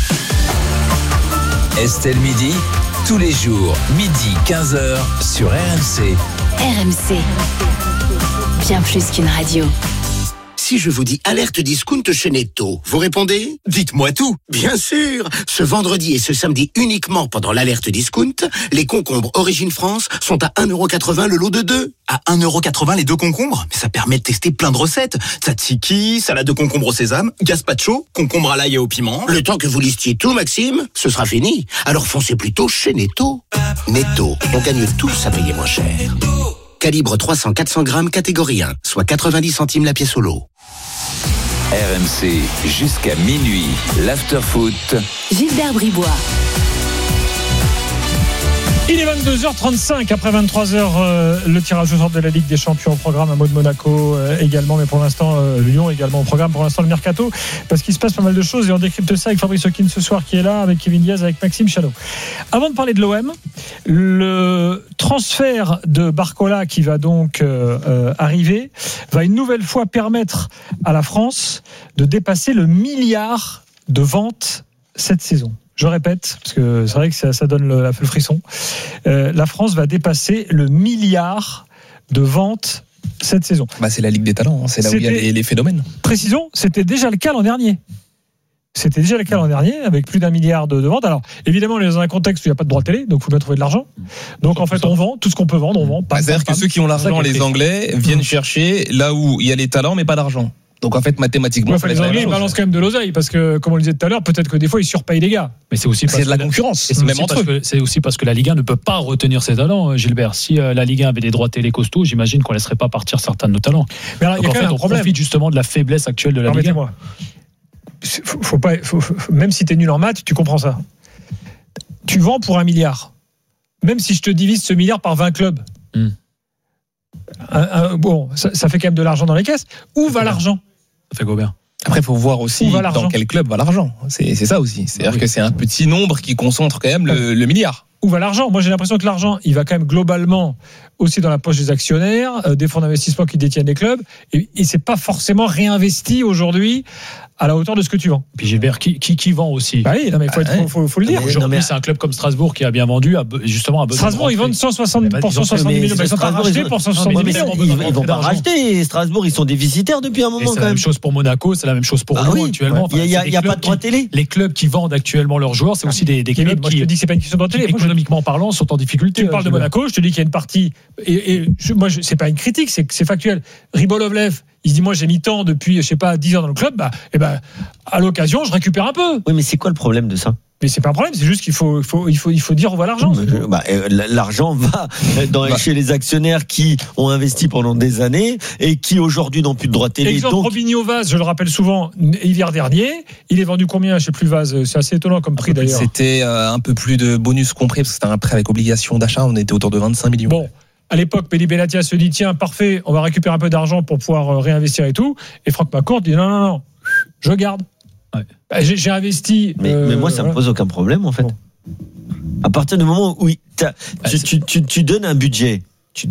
Estelle Midi, tous les jours, midi 15h, sur RMC. RMC, bien plus qu'une radio. Si je vous dis alerte discount chez Netto, vous répondez ? Dites-moi tout. Bien sûr. Ce vendredi et ce samedi uniquement pendant l'alerte discount, les concombres Origine France sont à 1,80€ le lot de 2. À 1,80€ les 2 concombres ? Mais ça permet de tester plein de recettes. Tzatziki, salade de concombre au sésame, gazpacho, concombre à l'ail et au piment. Le temps que vous listiez tout, Maxime, ce sera fini. Alors foncez plutôt chez Netto. Netto, on gagne tous à payer moins cher. Calibre 300-400 grammes catégorie 1, soit 90 centimes la pièce au lot. RMC jusqu'à minuit, l'after-foot. Gilbert Bribois. Il est 22h35, après 23h, le tirage au sort de la Ligue des Champions au programme, un mot de Monaco également, mais pour l'instant Lyon également au programme, pour l'instant le mercato, parce qu'il se passe pas mal de choses et on décrypte ça avec Fabrice Hawkins ce soir qui est là, avec Kevin Diaz, avec Maxime Chanot. Avant de parler de l'OM, le transfert de Barcola qui va donc arriver va une nouvelle fois permettre à la France de dépasser le milliard de ventes cette saison. Je répète, parce que c'est vrai que ça donne le frisson. La France va dépasser le milliard de ventes cette saison. C'est la Ligue des talents, c'est là où il y a les phénomènes. Précisons, c'était déjà le cas l'an dernier. Avec plus d'1 milliard de ventes. Alors, évidemment, on est dans un contexte où il n'y a pas de droit télé, donc il faut bien trouver de l'argent. Donc, en fait, on vend tout ce qu'on peut vendre, on vend. C'est-à-dire que ceux qui ont l'argent, les Anglais, viennent chercher là où il y a les talents, mais pas d'argent. Donc en fait mathématiquement, les Anglais balancent quand même de l'oseille parce que, comme on le disait tout à l'heure, peut-être que des fois ils surpayent les gars. Mais c'est aussi parce de la concurrence. C'est même entre eux. C'est aussi parce que la Ligue 1 ne peut pas retenir ses talents, Gilbert. Si la Ligue 1 avait des droits télé costauds, j'imagine qu'on laisserait pas partir certains de nos talents. Mais alors, donc, on profite justement de la faiblesse actuelle de la Ligue 1. Même si t'es nul en maths, tu comprends ça. Tu vends pour 1 milliard. même si je te divise ce milliard par 20 clubs, bon, ça fait quand même de l'argent dans les caisses. Où va l'argent ? Ça fait combien ? Après, il faut voir aussi dans quel club va l'argent. C'est ça aussi. C'est-à-dire que c'est un petit nombre qui concentre quand même le milliard. Où va l'argent ? Moi, j'ai l'impression que l'argent, il va quand même globalement aussi dans la poche des actionnaires, des fonds d'investissement qui détiennent les clubs, et c'est pas forcément réinvesti aujourd'hui à la hauteur de ce que tu vends. Puis Gilbert, qui vend aussi. Bah oui, non mais faut le dire. Aujourd'hui, c'est un club comme Strasbourg qui a bien vendu, justement à besoin. Strasbourg, ils vendent 170 millions. Ils sont pas rachetés pour 170 millions. Ils vont pas racheter. Strasbourg, ils sont déficitaires depuis un moment quand même. C'est la même chose pour Monaco, c'est la même chose pour Lyon actuellement. Il y a pas de droit télé. Les clubs qui vendent actuellement leurs joueurs, c'est aussi des clubs qui. Je te dis que c'est pas une question de droit télé. Économiquement parlant, sont en difficulté. Tu parles de Monaco, je te dis qu'il y a une partie. Moi, c'est pas une critique, c'est factuel. Ribolovlev, il se dit, moi, j'ai mis tant depuis, je sais pas, 10 ans dans le club, à l'occasion, je récupère un peu. Oui, mais c'est quoi le problème de ça ? Mais c'est pas un problème, c'est juste qu'il faut dire où va l'argent. L'argent va chez les actionnaires qui ont investi pendant des années et qui aujourd'hui n'ont plus de droit télé. Exemple, Robinho Vaz, je le rappelle souvent, hiver dernier, il est vendu combien ? Je sais plus, Vaz, c'est assez étonnant comme prix d'ailleurs. C'était un peu plus de bonus compris, parce que c'était un prêt avec obligation d'achat, on était autour de 25 millions. Bon. À l'époque, Peli Bellatia se dit, tiens, parfait, on va récupérer un peu d'argent pour pouvoir réinvestir et tout. Et Franck McCourt dit, non, je garde. Ouais. J'ai investi. Mais moi, ça me pose aucun problème, en fait. Bon. À partir du moment où tu donnes un budget,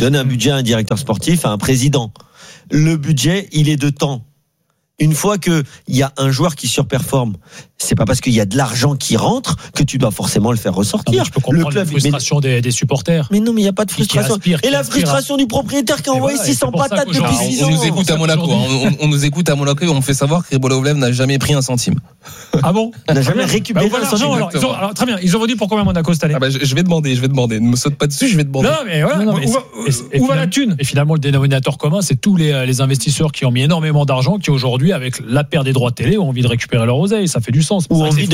à un directeur sportif, à un président. Le budget, il est de temps. Une fois qu'il y a un joueur qui surperforme, c'est pas parce qu'il y a de l'argent qui rentre que tu dois forcément le faire ressortir. Je peux comprendre la frustration des supporters. Mais non, mais il n'y a pas de frustration. Et la frustration du propriétaire qui a envoyé 600 patates depuis 6 ans. On nous écoute à Monaco. On nous écoute à Monaco et on fait savoir que Ribolovlev n'a jamais pris un centime. Ah bon ? Il n'a jamais récupéré un centime. Alors, très bien. Ils ont vendu pour combien Monaco cette année ? Je vais demander. Ne me saute pas dessus, je vais demander. Non, mais voilà. Où va la thune ? Et finalement, le dénominateur commun, c'est tous les investisseurs qui ont mis énormément d'argent, qui aujourd'hui, avec la perte des droits de télé, ont envie de récupérer leur oseille. Ça fait du sens.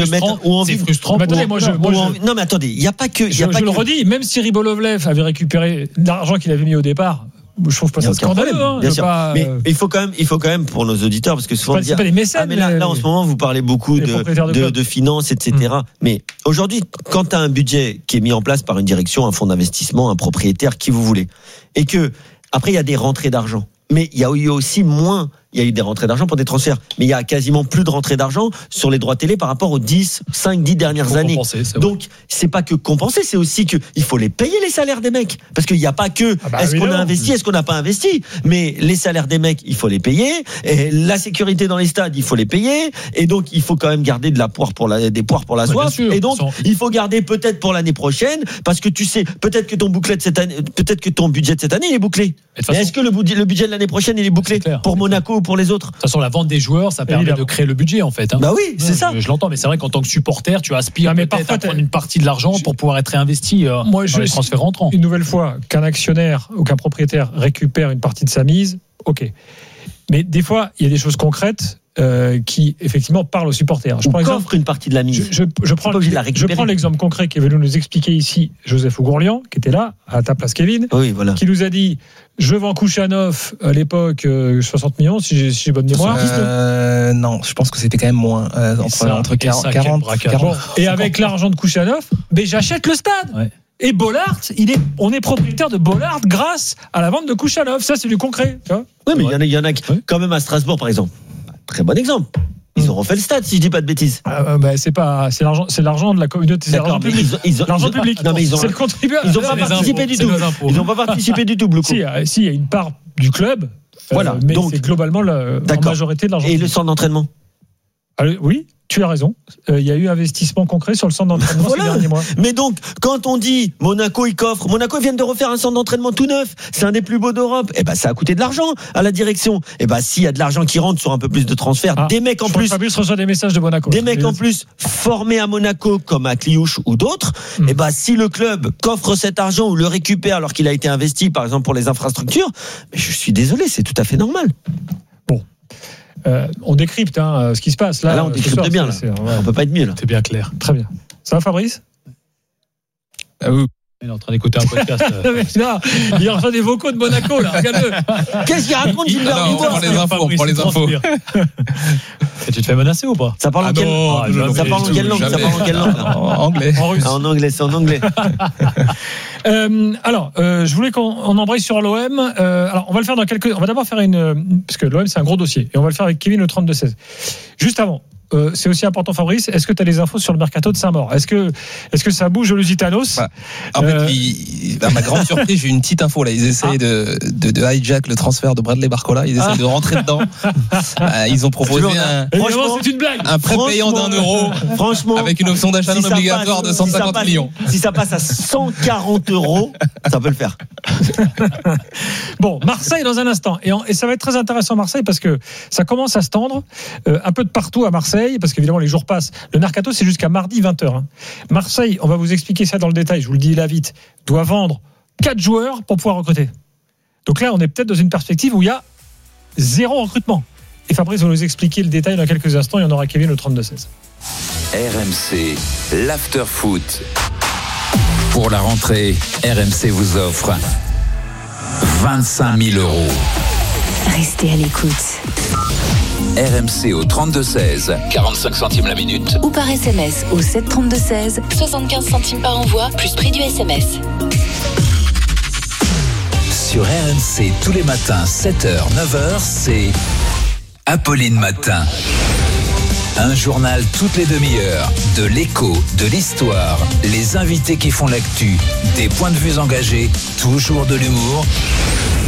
C'est frustrant. Non, mais attendez, il n'y a pas que. Je le redis, même si Ribolovlev avait récupéré l'argent qu'il avait mis au départ, je trouve pas ça scandaleux. Bien sûr. Mais il faut quand même pour nos auditeurs, parce que souvent c'est pas les mécènes. Mais là en ce moment vous parlez beaucoup de finances, etc. Mais aujourd'hui, quand tu as un budget qui est mis en place par une direction, un fonds d'investissement, un propriétaire, qui vous voulez, et que après il y a des rentrées d'argent, mais il y a eu aussi moins. Il y a eu des rentrées d'argent pour des transferts, mais il y a quasiment plus de rentrées d'argent sur les droits télé par rapport aux 10 dernières années. Donc, c'est pas que compenser, c'est aussi que il faut les payer les salaires des mecs. Parce qu'il n'y a pas que est-ce qu'on a investi, est-ce qu'on n'a pas investi. Mais les salaires des mecs, il faut les payer. Et la sécurité dans les stades, il faut les payer. Et donc, il faut quand même garder des poires pour la soif. Et donc, il faut garder peut-être pour l'année prochaine, parce que tu sais, peut-être que ton budget de cette année, il est bouclé. Mais est-ce que le budget de l'année prochaine, il est bouclé pour Monaco? Pour les autres. De toute façon, la vente des joueurs, ça permet de créer le budget, en fait. Bah oui, c'est ça. Je l'entends, mais c'est vrai qu'en tant que supporter, tu aspires peut-être à prendre une partie de l'argent pour pouvoir être réinvesti dans les transferts rentrants. Une nouvelle fois, qu'un actionnaire ou qu'un propriétaire récupère une partie de sa mise, ok. Mais des fois, il y a des choses concrètes qui effectivement parlent aux supporters. Je prends une partie de la mise. Je prends l'exemple concret qu'est venu nous expliquer ici Joseph Ougourlian, qui était là à ta place, Kevin, qui nous a dit: je vends Kouchanov à l'époque 60 millions, si j'ai bonne mémoire. Non, je pense que c'était quand même moins, entre 40. Et avec l'argent de Kouchanov, j'achète le stade. Ouais. Et Bollaert, on est propriétaire de Bollaert grâce à la vente de Kouchanov. Ça, c'est du concret. Tu vois. Oui, mais il y en a quand même à Strasbourg, par exemple. Très bon exemple. Ils ont refait le stade, si je dis pas de bêtises. C'est l'argent de la communauté, c'est l'argent public. L'argent public. Non, mais c'est le contribuable. Ils n'ont pas participé du tout. Ils n'ont pas participé du tout, Blocco. Si, il y a une part du club. Voilà. Mais donc, c'est globalement la majorité de l'argent. Et le centre d'entraînement. Oui, tu as raison. Il y a eu investissement concret sur le centre d'entraînement ces derniers mois. Mais donc, quand on dit Monaco, ils coffrent. Monaco vient de refaire un centre d'entraînement tout neuf. C'est un des plus beaux d'Europe. Ça a coûté de l'argent à la direction. S'il y a de l'argent qui rentre sur un peu plus de transferts, des mecs en plus. Fabrice reçoit des messages de Monaco. Des mecs en plus formés à Monaco comme à Cliouche ou d'autres. Si le club coffre cet argent ou le récupère alors qu'il a été investi, par exemple pour les infrastructures, je suis désolé, c'est tout à fait normal. On décrypte ce qui se passe là. Là, on décrypte bien. On peut pas être mieux là. C'est bien clair. Très bien. Ça va, Fabrice? Oui. Il est en train d'écouter un podcast. Là, il reçoit des vocaux de Monaco, là. Regarde-le. Qu'est-ce qu'il raconte, Gilbert Bribois? On prend les infos. Et tu te fais menacer ou pas? Ça parle en quelle langue? Anglais. En russe. En anglais, c'est en anglais. Alors, je voulais qu'on embraye sur l'OM. Alors, on va le faire dans quelques. On va d'abord faire parce que l'OM c'est un gros dossier, et on va le faire avec Kevin le 32-16. Juste avant. C'est aussi important, Fabrice. Est-ce que tu as des infos sur le mercato de Saint-Maur? Est-ce que ça bouge au Lusitanos? En fait, à ma grande surprise, j'ai une petite info là. Ils essayent de hijack le transfert de Bradley Barcola. Ils essayent de rentrer dedans. Ils ont proposé c'est une blague. Un prêt payant d'€1. Franchement, avec une option d'achat non obligatoire de 150 millions. Si ça passe à 140 €, ça peut le faire. Bon, Marseille dans un instant. Et ça va être très intéressant, Marseille, parce que ça commence à se tendre un peu de partout à Marseille. Parce qu'évidemment les jours passent. Le mercato c'est jusqu'à mardi 20h. Marseille, on va vous expliquer ça dans le détail, je vous le dis là vite, doit vendre 4 joueurs pour pouvoir recruter. Donc là on est peut-être dans une perspective où il y a 0 recrutement. Et Fabrice va nous expliquer le détail dans quelques instants, il y en aura Kevin le 32-16. RMC, l'after-foot. Pour la rentrée, RMC vous offre 25 000 €. Restez à l'écoute. RMC au 32-16, 45 centimes la minute. Ou par SMS au 732-16, 75 centimes par envoi, plus prix du SMS. Sur RMC, tous les matins, 7h, 9h, c'est Apolline Matin. Un journal toutes les demi-heures, de l'écho, de l'histoire, les invités qui font l'actu, des points de vue engagés, toujours de l'humour.